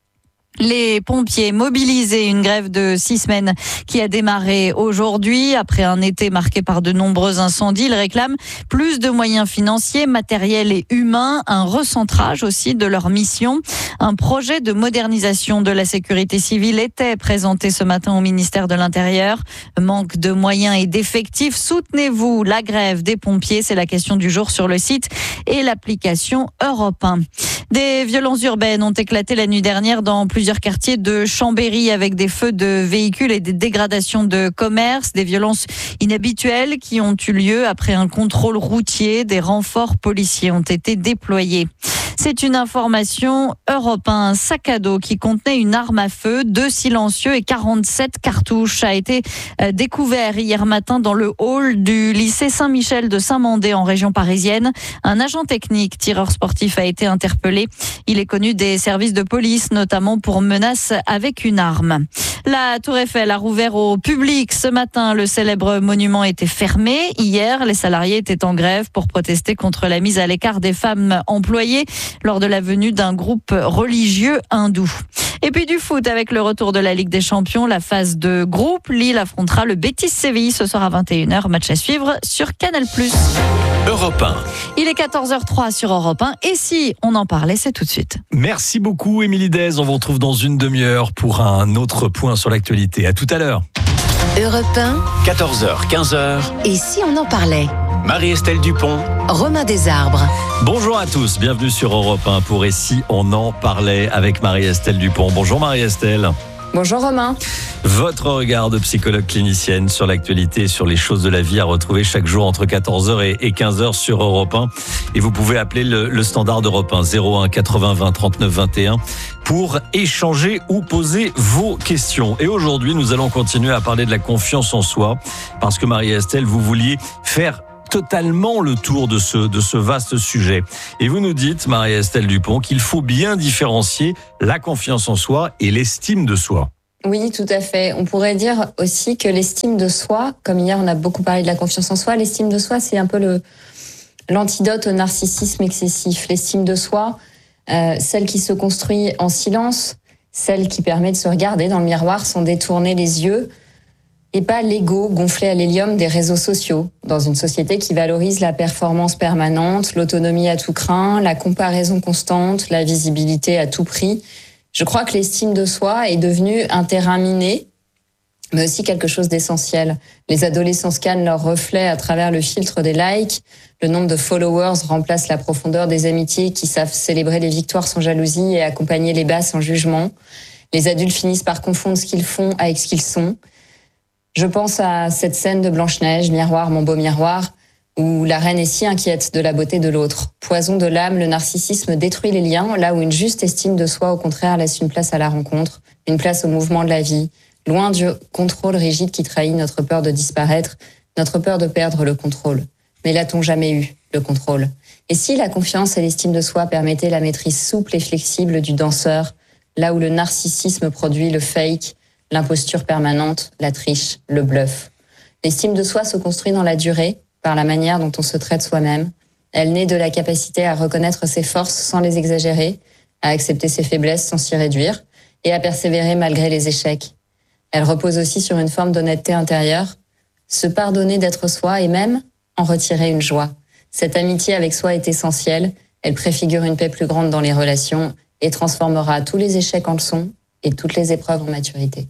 Les pompiers mobilisés, une grève de six semaines qui a démarré aujourd'hui. Après un été marqué par de nombreux incendies, ils réclament plus de moyens financiers, matériels et humains, un recentrage aussi de leur mission. Un projet de modernisation de la sécurité civile était présenté ce matin au ministère de l'Intérieur. Manque de moyens et d'effectifs. Soutenez-vous la grève des pompiers? C'est la question du jour sur le site et l'application Europe un. Des violences urbaines ont éclaté la nuit dernière dans plusieurs quartiers de Chambéry avec des feux de véhicules et des dégradations de commerce, des violences inhabituelles qui ont eu lieu après un contrôle routier. Des renforts policiers ont été déployés. C'est une information Europe un. Un sac à dos qui contenait une arme à feu, deux silencieux et quarante-sept cartouches a été découvert hier matin dans le hall du lycée Saint-Michel de Saint-Mandé en région parisienne. Un agent technique tireur sportif a été interpellé. Il est connu des services de police, notamment pour menaces avec une arme. La Tour Eiffel a rouvert au public ce matin. Le célèbre monument était fermé. Hier, les salariés étaient en grève pour protester contre la mise à l'écart des femmes employées lors de la venue d'un groupe religieux hindou. Et puis du foot avec le retour de la Ligue des Champions, la phase de groupe. Lille affrontera le Betis Séville ce soir à vingt et une heures. Match à suivre sur Canal plus.
Europe un.
Il est quatorze heures trois sur Europe un. Et si on en parlait, c'est tout de suite.
Merci beaucoup Émilie Dez. On vous retrouve dans une demi-heure pour un autre point sur l'actualité. À tout à l'heure.
Europe un.
quatorze heures, quinze heures.
Et si on en parlait?
Marie-Estelle Dupont.
Romain Desarbres.
Bonjour à tous, bienvenue sur Europe un pour Et si on en parlait avec Marie-Estelle Dupont. Bonjour Marie-Estelle.
Bonjour Romain.
Votre regard de psychologue clinicienne sur l'actualité et sur les choses de la vie à retrouver chaque jour entre quatorze heures et quinze heures sur Europe un. Et vous pouvez appeler le, le standard d'Europe un, zéro un quatre-vingts vingt trente-neuf vingt et un pour échanger ou poser vos questions. Et aujourd'hui, nous allons continuer à parler de la confiance en soi parce que Marie-Estelle, vous vouliez faire totalement le tour de ce, de ce vaste sujet. Et vous nous dites, Marie-Estelle Dupont, qu'il faut bien différencier la confiance en soi et l'estime de soi.
Oui, tout à fait. On pourrait dire aussi que l'estime de soi, comme hier on a beaucoup parlé de la confiance en soi, l'estime de soi, c'est un peu le, l'antidote au narcissisme excessif. L'estime de soi, euh, celle qui se construit en silence, celle qui permet de se regarder dans le miroir sans détourner les yeux, et pas l'ego gonflé à l'hélium des réseaux sociaux, dans une société qui valorise la performance permanente, l'autonomie à tout crin, la comparaison constante, la visibilité à tout prix. Je crois que l'estime de soi est devenue un terrain miné, mais aussi quelque chose d'essentiel. Les adolescents scannent leurs reflets à travers le filtre des likes, le nombre de followers remplace la profondeur des amitiés qui savent célébrer les victoires sans jalousie et accompagner les bas sans jugement. Les adultes finissent par confondre ce qu'ils font avec ce qu'ils sont. Je pense à cette scène de Blanche-Neige, miroir, mon beau miroir, où la reine est si inquiète de la beauté de l'autre. Poison de l'âme, le narcissisme détruit les liens, là où une juste estime de soi, au contraire, laisse une place à la rencontre, une place au mouvement de la vie, loin du contrôle rigide qui trahit notre peur de disparaître, notre peur de perdre le contrôle. Mais l'a-t-on jamais eu, le contrôle? Et si la confiance et l'estime de soi permettaient la maîtrise souple et flexible du danseur, là où le narcissisme produit le fake, l'imposture permanente, la triche, le bluff. L'estime de soi se construit dans la durée, par la manière dont on se traite soi-même. Elle naît de la capacité à reconnaître ses forces sans les exagérer, à accepter ses faiblesses sans s'y réduire, et à persévérer malgré les échecs. Elle repose aussi sur une forme d'honnêteté intérieure, se pardonner d'être soi et même en retirer une joie. Cette amitié avec soi est essentielle, elle préfigure une paix plus grande dans les relations et transformera tous les échecs en leçons et toutes les épreuves en maturité.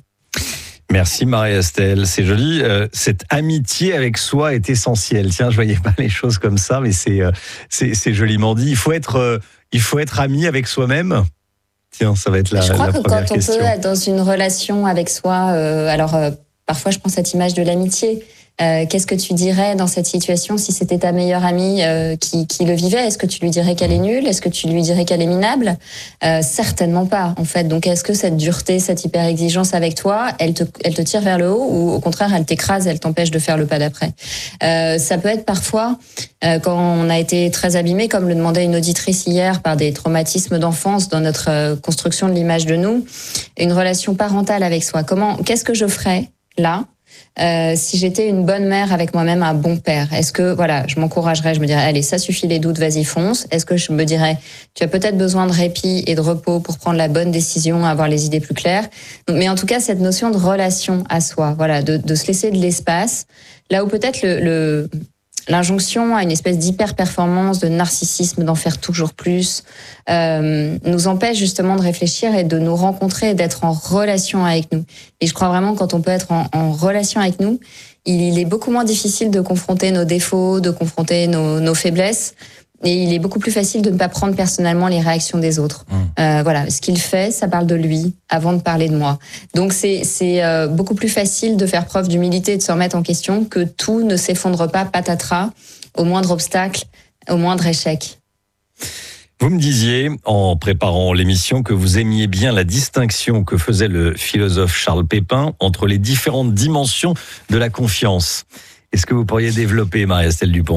Merci Marie-Estelle, c'est joli. Euh, cette amitié avec soi est essentielle. Tiens, je voyais pas les choses comme ça, mais c'est euh, c'est, c'est joliment dit. Il faut être euh, il faut être ami avec soi-même. Tiens, ça va être la,
je crois
la
que
première
quand on
question.
peut être dans une relation avec soi, euh, alors euh, parfois je pense à cette image de l'amitié. Euh, qu'est-ce que tu dirais dans cette situation si c'était ta meilleure amie euh, qui, qui le vivait? Est-ce que tu lui dirais qu'elle est nulle? Est-ce que tu lui dirais qu'elle est minable? euh, Certainement pas, en fait. Donc, est-ce que cette dureté, cette hyper-exigence avec toi, elle te, elle te tire vers le haut ou au contraire, elle t'écrase, elle t'empêche de faire le pas d'après? euh, Ça peut être parfois, euh, quand on a été très abîmé, comme le demandait une auditrice hier, par des traumatismes d'enfance dans notre euh, construction de l'image de nous, une relation parentale avec soi. Comment, qu'est-ce que je ferais là Euh, si j'étais une bonne mère avec moi-même, un bon père? Est-ce que, voilà, je m'encouragerais, je me dirais, allez, ça suffit les doutes, vas-y, fonce. Est-ce que je me dirais, tu as peut-être besoin de répit et de repos pour prendre la bonne décision, avoir les idées plus claires? Donc, mais en tout cas, cette notion de relation à soi, voilà, de, de se laisser de l'espace, là où peut-être le, le l'injonction à une espèce d'hyper-performance, de narcissisme, d'en faire toujours plus, euh, nous empêche justement de réfléchir et de nous rencontrer et d'être en relation avec nous. Et je crois vraiment que quand on peut être en, en relation avec nous, il est beaucoup moins difficile de confronter nos défauts, de confronter nos, nos faiblesses. Et il est beaucoup plus facile de ne pas prendre personnellement les réactions des autres. Mmh. Euh, voilà, ce qu'il fait, ça parle de lui avant de parler de moi. Donc c'est c'est euh, beaucoup plus facile de faire preuve d'humilité et de se remettre en question que tout ne s'effondre pas patatras au moindre obstacle, au moindre échec.
Vous me disiez, en préparant l'émission, que vous aimiez bien la distinction que faisait le philosophe Charles Pépin entre les différentes dimensions de la confiance. Est-ce que vous pourriez développer, Marie-Estelle Dupont ?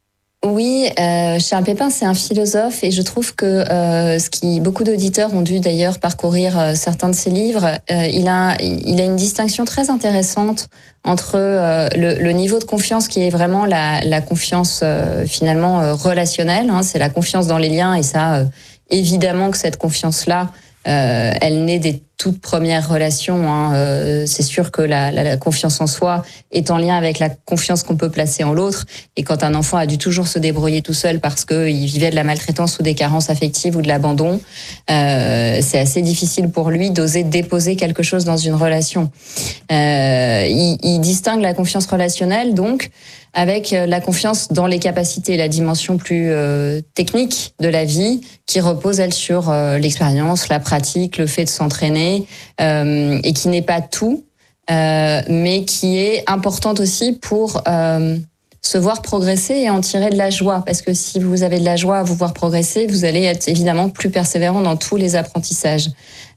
Oui, euh, Charles Pépin, c'est un philosophe et je trouve que euh, ce qui beaucoup d'auditeurs ont dû d'ailleurs parcourir euh, certains de ses livres, euh, il a il a une distinction très intéressante entre euh, le, le niveau de confiance qui est vraiment la, la confiance euh, finalement euh, relationnelle, hein, c'est la confiance dans les liens et ça euh, évidemment que cette confiance-là, euh, elle naît des toutes premières relations. Hein. Euh, c'est sûr que la, la, la confiance en soi est en lien avec la confiance qu'on peut placer en l'autre. Et quand un enfant a dû toujours se débrouiller tout seul parce qu'il vivait de la maltraitance ou des carences affectives ou de l'abandon, euh, c'est assez difficile pour lui d'oser déposer quelque chose dans une relation. Euh, il, il distingue la confiance relationnelle, donc, avec la confiance dans les capacités, la dimension plus euh, technique de la vie, qui repose, elle, sur euh, l'expérience, la pratique, le fait de s'entraîner, journée, euh, et qui n'est pas tout, euh, mais qui est importante aussi pour euh, se voir progresser et en tirer de la joie. Parce que si vous avez de la joie à vous voir progresser, vous allez être évidemment plus persévérant dans tous les apprentissages.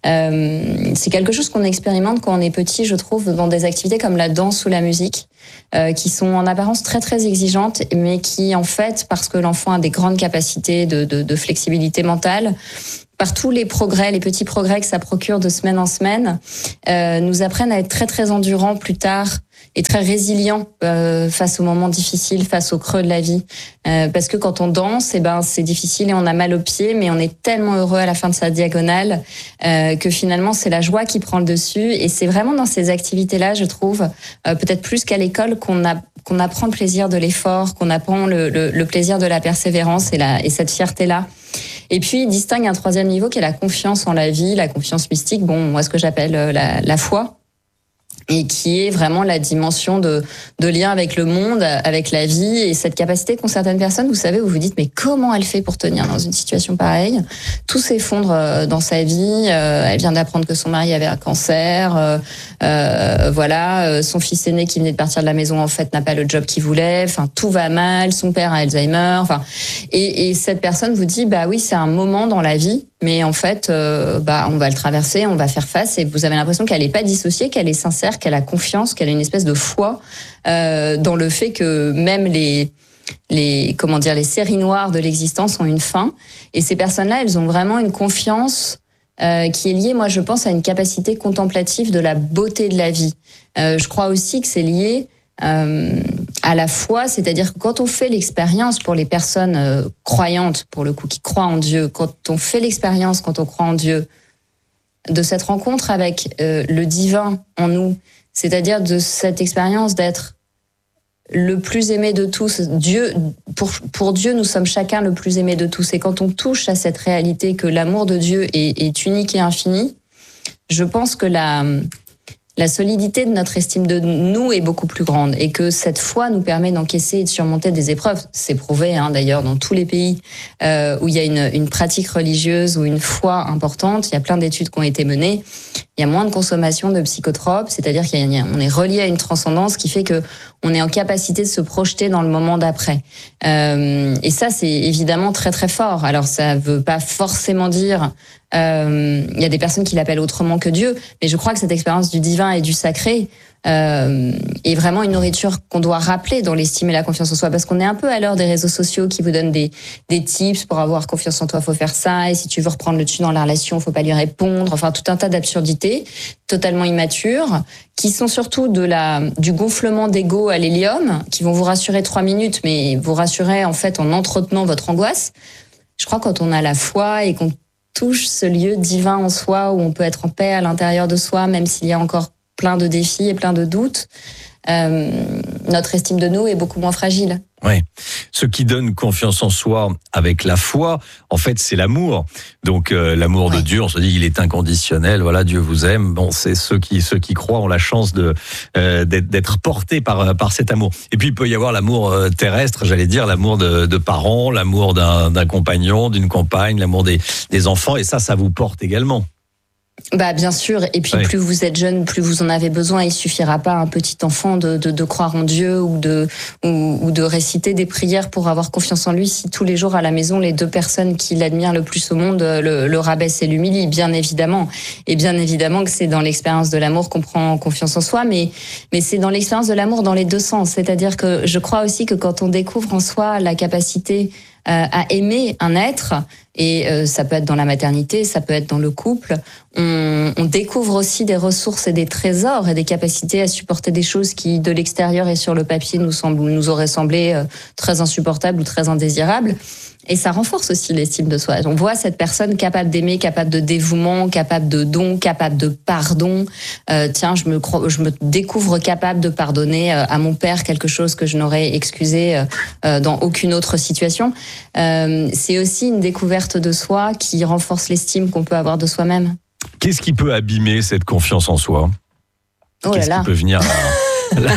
Euh, c'est quelque chose qu'on expérimente quand on est petit, je trouve, dans des activités comme la danse ou la musique, euh, qui sont en apparence très très exigeantes, mais qui en fait, parce que l'enfant a des grandes capacités de, de, de flexibilité mentale, par tous les progrès, les petits progrès que ça procure de semaine en semaine, euh, nous apprennent à être très très endurants plus tard et très résilients euh, face aux moments difficiles, face aux creux de la vie. Euh, parce que quand on danse, eh ben c'est difficile et on a mal aux pieds, mais on est tellement heureux à la fin de sa diagonale euh, que finalement c'est la joie qui prend le dessus. Et c'est vraiment dans ces activités-là, je trouve, euh, peut-être plus qu'à l'école, qu'on a qu'on apprend le plaisir de l'effort, qu'on apprend le, le, le plaisir de la persévérance et, la, et cette fierté-là. Et puis, il distingue un troisième niveau qui est la confiance en la vie, la confiance mystique, bon, moi, ce que j'appelle la, la foi, et qui est vraiment la dimension de, de lien avec le monde, avec la vie, et cette capacité qu'ont certaines personnes, vous savez, où vous dites, mais comment elle fait pour tenir dans une situation pareille? Tout s'effondre dans sa vie, elle vient d'apprendre que son mari avait un cancer, euh, euh, voilà, son fils aîné qui venait de partir de la maison, en fait, n'a pas le job qu'il voulait, enfin, tout va mal, son père a Alzheimer, enfin, et, et cette personne vous dit, bah oui, c'est un moment dans la vie, mais en fait, euh, bah, on va le traverser, on va faire face, et vous avez l'impression qu'elle n'est pas dissociée, qu'elle est sincère, qu'elle a confiance, qu'elle a une espèce de foi euh, dans le fait que même les, les, comment dire, les séries noires de l'existence ont une fin. Et ces personnes-là, elles ont vraiment une confiance euh, qui est liée, moi, je pense, à une capacité contemplative de la beauté de la vie. Euh, je crois aussi que c'est lié Euh, à la foi, c'est-à-dire que quand on fait l'expérience, pour les personnes euh, croyantes, pour le coup, qui croient en Dieu, quand on fait l'expérience, quand on croit en Dieu, de cette rencontre avec euh, le divin en nous, c'est-à-dire de cette expérience d'être le plus aimé de tous. Dieu, pour, pour Dieu, nous sommes chacun le plus aimé de tous. Et quand on touche à cette réalité que l'amour de Dieu est, est unique et infini, je pense que la... la solidité de notre estime de nous est beaucoup plus grande et que cette foi nous permet d'encaisser et de surmonter des épreuves. C'est prouvé, hein, d'ailleurs, dans tous les pays euh, où il y a une, une pratique religieuse ou une foi importante. Il y a plein d'études qui ont été menées. Il y a moins de consommation de psychotropes, c'est-à-dire qu'on est relié à une transcendance qui fait que on est en capacité de se projeter dans le moment d'après. Euh, et ça, c'est évidemment très très fort. Alors, ça veut pas forcément dire... Euh, il y a des personnes qui l'appellent autrement que Dieu, mais je crois que cette expérience du divin et du sacré euh, est vraiment une nourriture qu'on doit rappeler dans l'estime et la confiance en soi, parce qu'on est un peu à l'heure des réseaux sociaux qui vous donnent des, des tips pour avoir confiance en toi, faut faire ça, et si tu veux reprendre le dessus dans la relation, faut pas lui répondre, enfin tout un tas d'absurdités totalement immatures, qui sont surtout de la, du gonflement d'ego à l'hélium, qui vont vous rassurer trois minutes, mais vous rassurer en fait en entretenant votre angoisse. Je crois que quand on a la foi et qu'on touche ce lieu divin en soi où on peut être en paix à l'intérieur de soi, même s'il y a encore plein de défis et plein de doutes, euh, notre estime de nous est beaucoup moins fragile.
Oui. Ce qui donne confiance en soi avec la foi, en fait, c'est l'amour. Donc, euh, l'amour ouais. de Dieu, on se dit qu'il est inconditionnel. Voilà, Dieu vous aime. Bon, c'est ceux qui ceux qui croient ont la chance de euh, d'être, d'être portés par par cet amour. Et puis, il peut y avoir l'amour terrestre, j'allais dire, l'amour de, de parents, l'amour d'un, d'un compagnon, d'une compagne, l'amour des des enfants. Et ça, ça vous porte également.
Bah bien sûr, et puis oui. plus vous êtes jeune, plus vous en avez besoin. Il suffira pas à un petit enfant de, de, de croire en Dieu ou de ou, ou de réciter des prières pour avoir confiance en lui. Si tous les jours à la maison, les deux personnes qui l'admirent le plus au monde le, le rabaissent et l'humilient, bien évidemment. Et bien évidemment que c'est dans l'expérience de l'amour qu'on prend confiance en soi, mais mais c'est dans l'expérience de l'amour dans les deux sens. C'est-à-dire que je crois aussi que quand on découvre en soi la capacité à aimer un être, et euh, ça peut être dans la maternité, ça peut être dans le couple, on, on découvre aussi des ressources et des trésors et des capacités à supporter des choses qui, de l'extérieur et sur le papier, nous, semblent, nous auraient semblé euh, très insupportables ou très indésirables. Et ça renforce aussi l'estime de soi. On voit cette personne capable d'aimer, capable de dévouement, capable de don, capable de pardon. Euh, tiens, je me, crois, je me découvre capable de pardonner à mon père quelque chose que je n'aurais excusé euh, dans aucune autre situation. Euh, c'est aussi une découverte de soi qui renforce l'estime qu'on peut avoir de soi-même.
Qu'est-ce qui peut abîmer cette confiance en soi ?
Oh là
Qu'est-ce
là.
qui peut venir à... Là,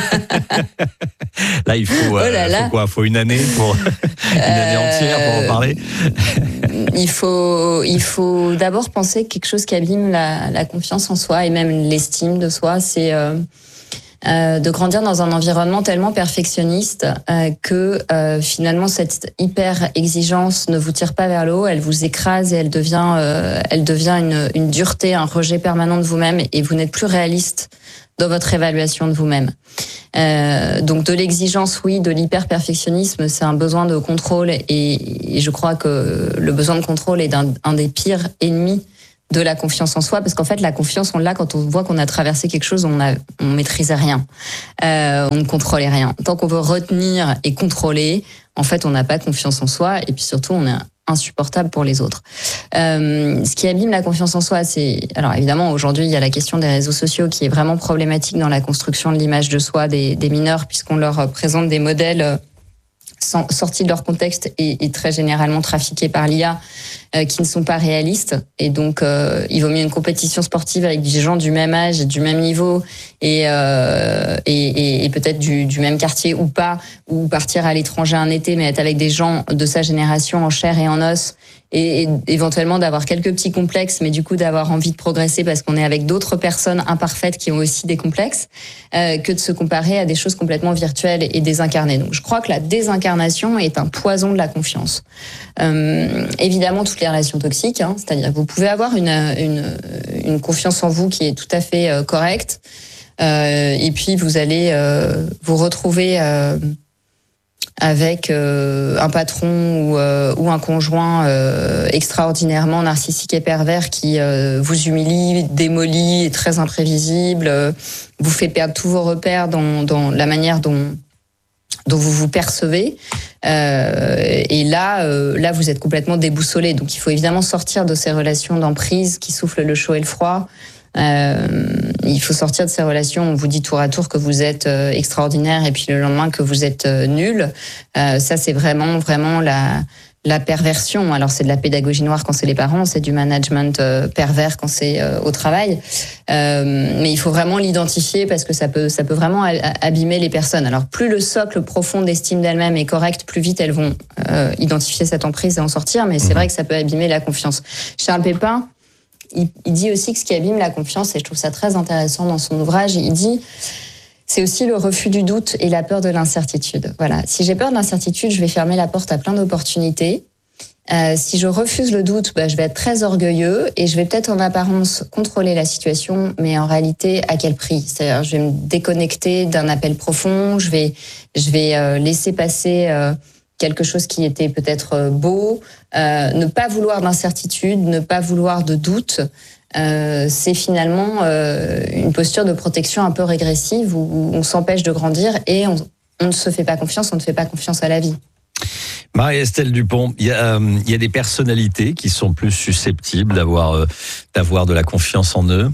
là il faut, euh,
oh là là.
faut quoi? Faut une année pour une année entière pour en parler.
Il faut, il faut d'abord penser que quelque chose qui abîme la, la confiance en soi et même l'estime de soi, c'est euh, euh, de grandir dans un environnement tellement perfectionniste euh, que euh, finalement cette hyper exigence ne vous tire pas vers le haut, elle vous écrase et elle devient, euh, elle devient une, une dureté, un rejet permanent de vous-même et vous n'êtes plus réaliste dans votre évaluation de vous-même. Euh, donc de l'exigence, oui, de l'hyper-perfectionnisme, c'est un besoin de contrôle et, et je crois que le besoin de contrôle est un, un des pires ennemis de la confiance en soi, parce qu'en fait la confiance on l'a quand on voit qu'on a traversé quelque chose, on a, on maîtrisait rien, euh, on ne contrôlait rien. Tant qu'on veut retenir et contrôler, en fait on n'a pas confiance en soi et puis surtout on est insupportable pour les autres. Euh, ce qui abîme la confiance en soi, c'est... Alors évidemment, aujourd'hui, il y a la question des réseaux sociaux qui est vraiment problématique dans la construction de l'image de soi des, des mineurs, puisqu'on leur présente des modèles sortis de leur contexte et, et très généralement trafiqués par l'I A, euh, qui ne sont pas réalistes. Et donc, euh, il vaut mieux une compétition sportive avec des gens du même âge, du même niveau et, euh, et, et, et peut-être du, du même quartier ou pas, ou partir à l'étranger un été, mais être avec des gens de sa génération en chair et en os, et, et éventuellement d'avoir quelques petits complexes, mais du coup d'avoir envie de progresser parce qu'on est avec d'autres personnes imparfaites qui ont aussi des complexes, euh, que de se comparer à des choses complètement virtuelles et désincarnées. Donc je crois que la désincarnation est un poison de la confiance. Euh, évidemment, toutes les relations toxiques, hein, c'est-à-dire que vous pouvez avoir une, une, une confiance en vous qui est tout à fait euh, correcte, euh, et puis vous allez euh, vous retrouver... Euh, avec euh, un patron ou, euh, ou un conjoint euh, extraordinairement narcissique et pervers qui euh, vous humilie, démolit, est très imprévisible, euh, vous fait perdre tous vos repères dans, dans la manière dont, dont vous vous percevez. Euh, et là, euh, là, vous êtes complètement déboussolé. Donc, il faut évidemment sortir de ces relations d'emprise qui soufflent le chaud et le froid. Euh, il faut sortir de ces relations où on vous dit tour à tour que vous êtes euh, extraordinaire et puis le lendemain que vous êtes euh, nul. Euh, ça, c'est vraiment, vraiment la, la perversion. Alors, c'est de la pédagogie noire quand c'est les parents, c'est du management euh, pervers quand c'est euh, au travail. Euh, mais il faut vraiment l'identifier parce que ça peut, ça peut vraiment abîmer les personnes. Alors, plus le socle profond d'estime d'elles-mêmes est correct, plus vite elles vont euh, identifier cette emprise et en sortir. Mais c'est vrai que ça peut abîmer la confiance. Charles Pépin, Il, il dit aussi que ce qui abîme la confiance, et je trouve ça très intéressant dans son ouvrage, il dit c'est aussi le refus du doute et la peur de l'incertitude. Voilà. Si j'ai peur de l'incertitude, je vais fermer la porte à plein d'opportunités. Euh, si je refuse le doute, bah, je vais être très orgueilleux et je vais peut-être en apparence contrôler la situation, mais en réalité, à quel prix? C'est-à-dire, je vais me déconnecter d'un appel profond, je vais, je vais euh, laisser passer... Euh, quelque chose qui était peut-être beau, euh, ne pas vouloir d'incertitude, ne pas vouloir de doute, euh, c'est finalement euh, une posture de protection un peu régressive où on s'empêche de grandir et on, on ne se fait pas confiance, on ne fait pas confiance à la vie.
Marie-Estelle Dupont, il y a, euh, il y a des personnalités qui sont plus susceptibles d'avoir, euh, d'avoir de la confiance en eux.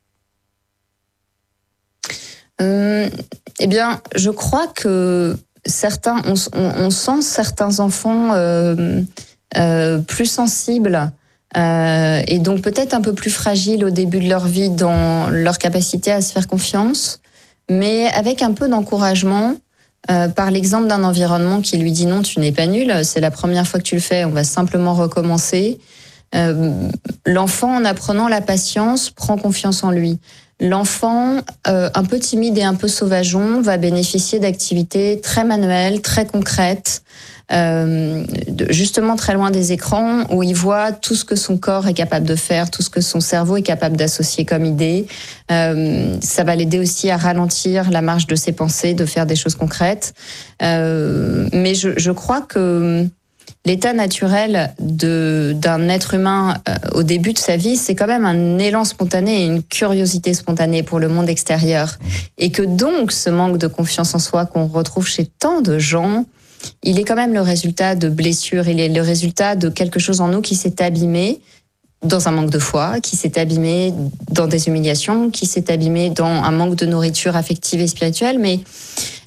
Euh, eh bien, je crois que certains, on, on, on sent certains enfants euh, euh, plus sensibles euh, et donc peut-être un peu plus fragiles au début de leur vie dans leur capacité à se faire confiance, mais avec un peu d'encouragement euh, par l'exemple d'un environnement qui lui dit non, tu n'es pas nul, c'est la première fois que tu le fais, on va simplement recommencer. Euh, l'enfant, en apprenant la patience, prend confiance en lui. L'enfant, euh, un peu timide et un peu sauvageon, va bénéficier d'activités très manuelles, très concrètes, euh, justement très loin des écrans, où il voit tout ce que son corps est capable de faire, tout ce que son cerveau est capable d'associer comme idée. Euh, ça va l'aider aussi à ralentir la marche de ses pensées, de faire des choses concrètes. Euh, mais je, je crois que l'état naturel de, d'un être humain euh, au début de sa vie, c'est quand même un élan spontané et une curiosité spontanée pour le monde extérieur. Et que donc, ce manque de confiance en soi qu'on retrouve chez tant de gens, il est quand même le résultat de blessures, il est le résultat de quelque chose en nous qui s'est abîmé dans un manque de foi, qui s'est abîmé dans des humiliations, qui s'est abîmé dans un manque de nourriture affective et spirituelle, mais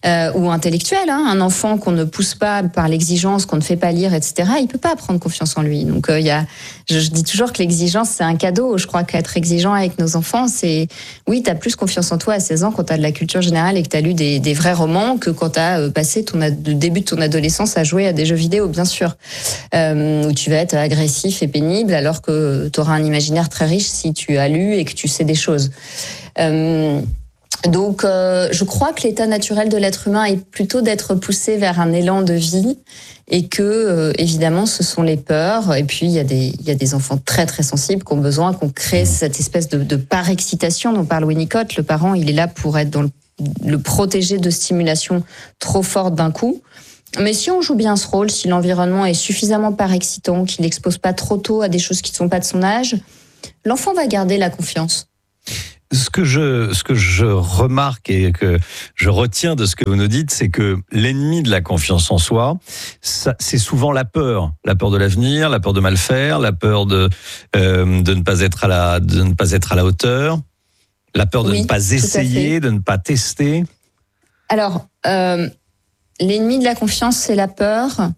euh, ou intellectuelle. Hein. Un enfant qu'on ne pousse pas par l'exigence, qu'on ne fait pas lire, et cetera, il peut pas prendre confiance en lui. Donc, euh, il y a, je, je dis toujours que l'exigence, c'est un cadeau. Je crois qu'être exigeant avec nos enfants, c'est, oui, t'as plus confiance en toi à seize ans quand t'as de la culture générale et que t'as lu des, des vrais romans que quand t'as passé ton, le début de ton adolescence à jouer à des jeux vidéo, bien sûr. Euh, où tu vas être agressif et pénible alors que t'auras un imaginaire très riche si tu as lu et que tu sais des choses. Euh, Donc, euh, je crois que l'état naturel de l'être humain est plutôt d'être poussé vers un élan de vie et que, euh, évidemment, ce sont les peurs. Et puis, il y a des, il y a des enfants très, très sensibles qui ont besoin qu'on crée cette espèce de, de par-excitation dont parle Winnicott. Le parent, il est là pour être dans le, le protéger de stimulation trop forte d'un coup. Mais si on joue bien ce rôle, si l'environnement est suffisamment par-excitant, qu'il l'expose pas trop tôt à des choses qui ne sont pas de son âge, l'enfant va garder la confiance.
Ce que je, ce que je remarque et que je retiens de ce que vous nous dites, c'est que l'ennemi de la confiance en soi, ça, c'est souvent la peur, la peur de l'avenir, la peur de mal faire, la peur de euh, de ne pas être à la de ne pas être à la hauteur, la peur de
oui,
ne pas essayer, de ne pas tester.
Alors, euh, l'ennemi de la confiance, c'est la peur.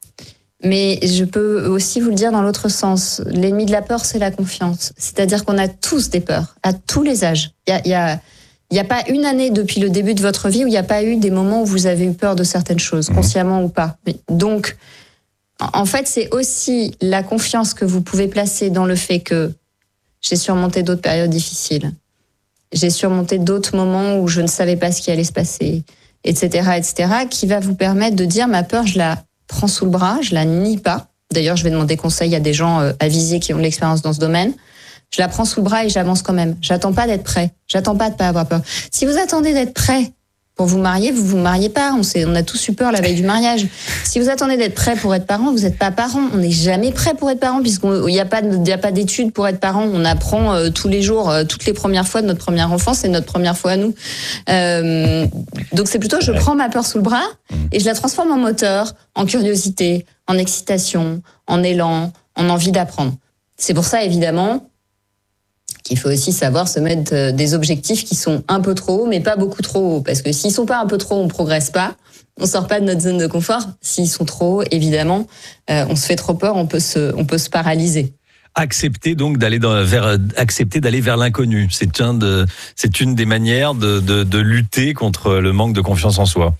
Mais je peux aussi vous le dire dans l'autre sens. L'ennemi de la peur, c'est la confiance. C'est-à-dire qu'on a tous des peurs, à tous les âges. Il y a, il y a, il y a pas une année depuis le début de votre vie où il n'y a pas eu des moments où vous avez eu peur de certaines choses, consciemment ou pas. Donc, en fait, c'est aussi la confiance que vous pouvez placer dans le fait que j'ai surmonté d'autres périodes difficiles. J'ai surmonté d'autres moments où je ne savais pas ce qui allait se passer, et cetera, et cetera, qui va vous permettre de dire ma peur, je la prends sous le bras, je la nie pas. D'ailleurs, je vais demander conseil à des gens euh, avisés qui ont de l'expérience dans ce domaine. Je la prends sous le bras et j'avance quand même. J'attends pas d'être prêt. J'attends pas de pas avoir peur. Si vous attendez d'être prêt pour vous marier, vous vous mariez pas. On sait, on a tous eu peur la veille du mariage. Si vous attendez d'être prêt pour être parent, vous n'êtes pas parent. On n'est jamais prêt pour être parent puisqu'il n'y a pas, il y a pas d'études pour être parent. On apprend euh, tous les jours, euh, toutes les premières fois de notre première enfance, c'est notre première fois à nous. Euh, donc c'est plutôt, je prends ma peur sous le bras et je la transforme en moteur, en curiosité, en excitation, en élan, en envie d'apprendre. C'est pour ça, évidemment, qu'il faut aussi savoir se mettre des objectifs qui sont un peu trop hauts, mais pas beaucoup trop hauts. Parce que s'ils sont pas un peu trop hauts, on progresse pas. On sort pas de notre zone de confort. S'ils sont trop hauts, évidemment, euh, on se fait trop peur, on peut se, on peut se paralyser.
Accepter donc d'aller dans, vers, accepter d'aller vers l'inconnu. C'est un de, c'est une des manières de, de, de lutter contre le manque de confiance en soi.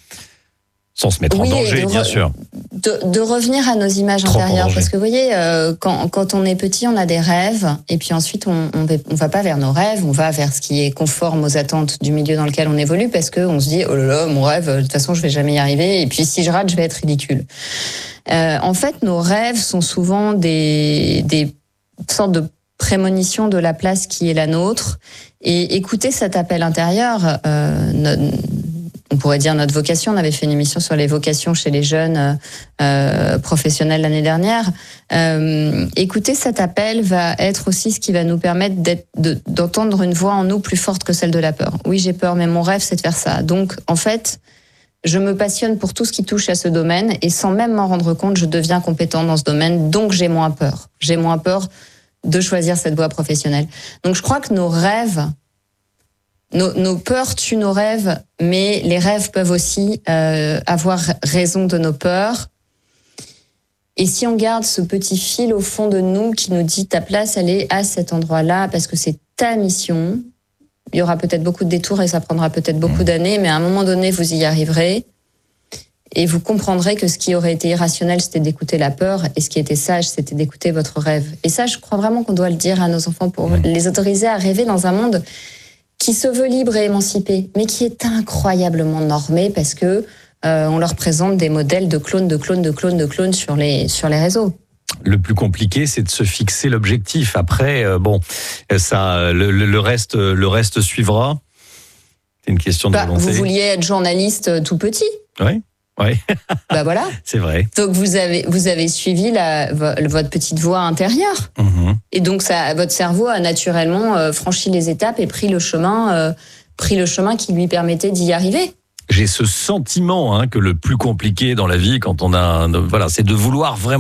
Sans se mettre
oui,
en danger,
re-
bien sûr.
De, de revenir à nos images
Trop
intérieures.
en
Parce que vous voyez, euh, quand, quand on est petit, on a des rêves. Et puis ensuite, on on va, on va pas vers nos rêves, on va vers ce qui est conforme aux attentes du milieu dans lequel on évolue. Parce qu'on se dit, oh là là, mon rêve, de toute façon, je vais jamais y arriver. Et puis si je rate, je vais être ridicule. Euh, en fait, nos rêves sont souvent des, des sortes de prémonitions de la place qui est la nôtre. Et écouter cet appel intérieur, euh, no- on pourrait dire notre vocation. On avait fait une émission sur les vocations chez les jeunes euh, professionnels l'année dernière. Euh, écouter cet appel va être aussi ce qui va nous permettre d'être, de, d'entendre une voix en nous plus forte que celle de la peur. Oui, j'ai peur, mais mon rêve, c'est de faire ça. Donc, en fait, je me passionne pour tout ce qui touche à ce domaine et sans même m'en rendre compte, je deviens compétent dans ce domaine. Donc, j'ai moins peur. J'ai moins peur de choisir cette voie professionnelle. Donc, je crois que nos rêves... Nos, nos peurs tuent nos rêves, mais les rêves peuvent aussi euh, avoir raison de nos peurs. Et si on garde ce petit fil au fond de nous qui nous dit ta place, elle est à cet endroit-là, parce que c'est ta mission, il y aura peut-être beaucoup de détours et ça prendra peut-être beaucoup d'années, mais à un moment donné, vous y arriverez. Et vous comprendrez que ce qui aurait été irrationnel, c'était d'écouter la peur, et ce qui était sage, c'était d'écouter votre rêve. Et ça, je crois vraiment qu'on doit le dire à nos enfants pour les autoriser à rêver dans un monde qui se veut libre et émancipé, mais qui est incroyablement normé parce que euh, on leur présente des modèles de clones, de clones, de clones, de clones sur les sur les réseaux.
Le plus compliqué, c'est de se fixer l'objectif. Après, euh, bon, ça, le, le reste, le reste suivra. C'est une question de
bah,
volonté.
Vous vouliez être journaliste tout petit.
Oui. Oui.
Bah voilà.
C'est vrai.
Donc vous avez vous avez suivi la votre petite voie intérieure.
Mmh.
Et donc ça votre cerveau a naturellement euh, franchi les étapes et pris le chemin euh, pris le chemin qui lui permettait d'y arriver.
J'ai ce sentiment hein, que le plus compliqué dans la vie quand on a un, voilà, c'est de vouloir vraiment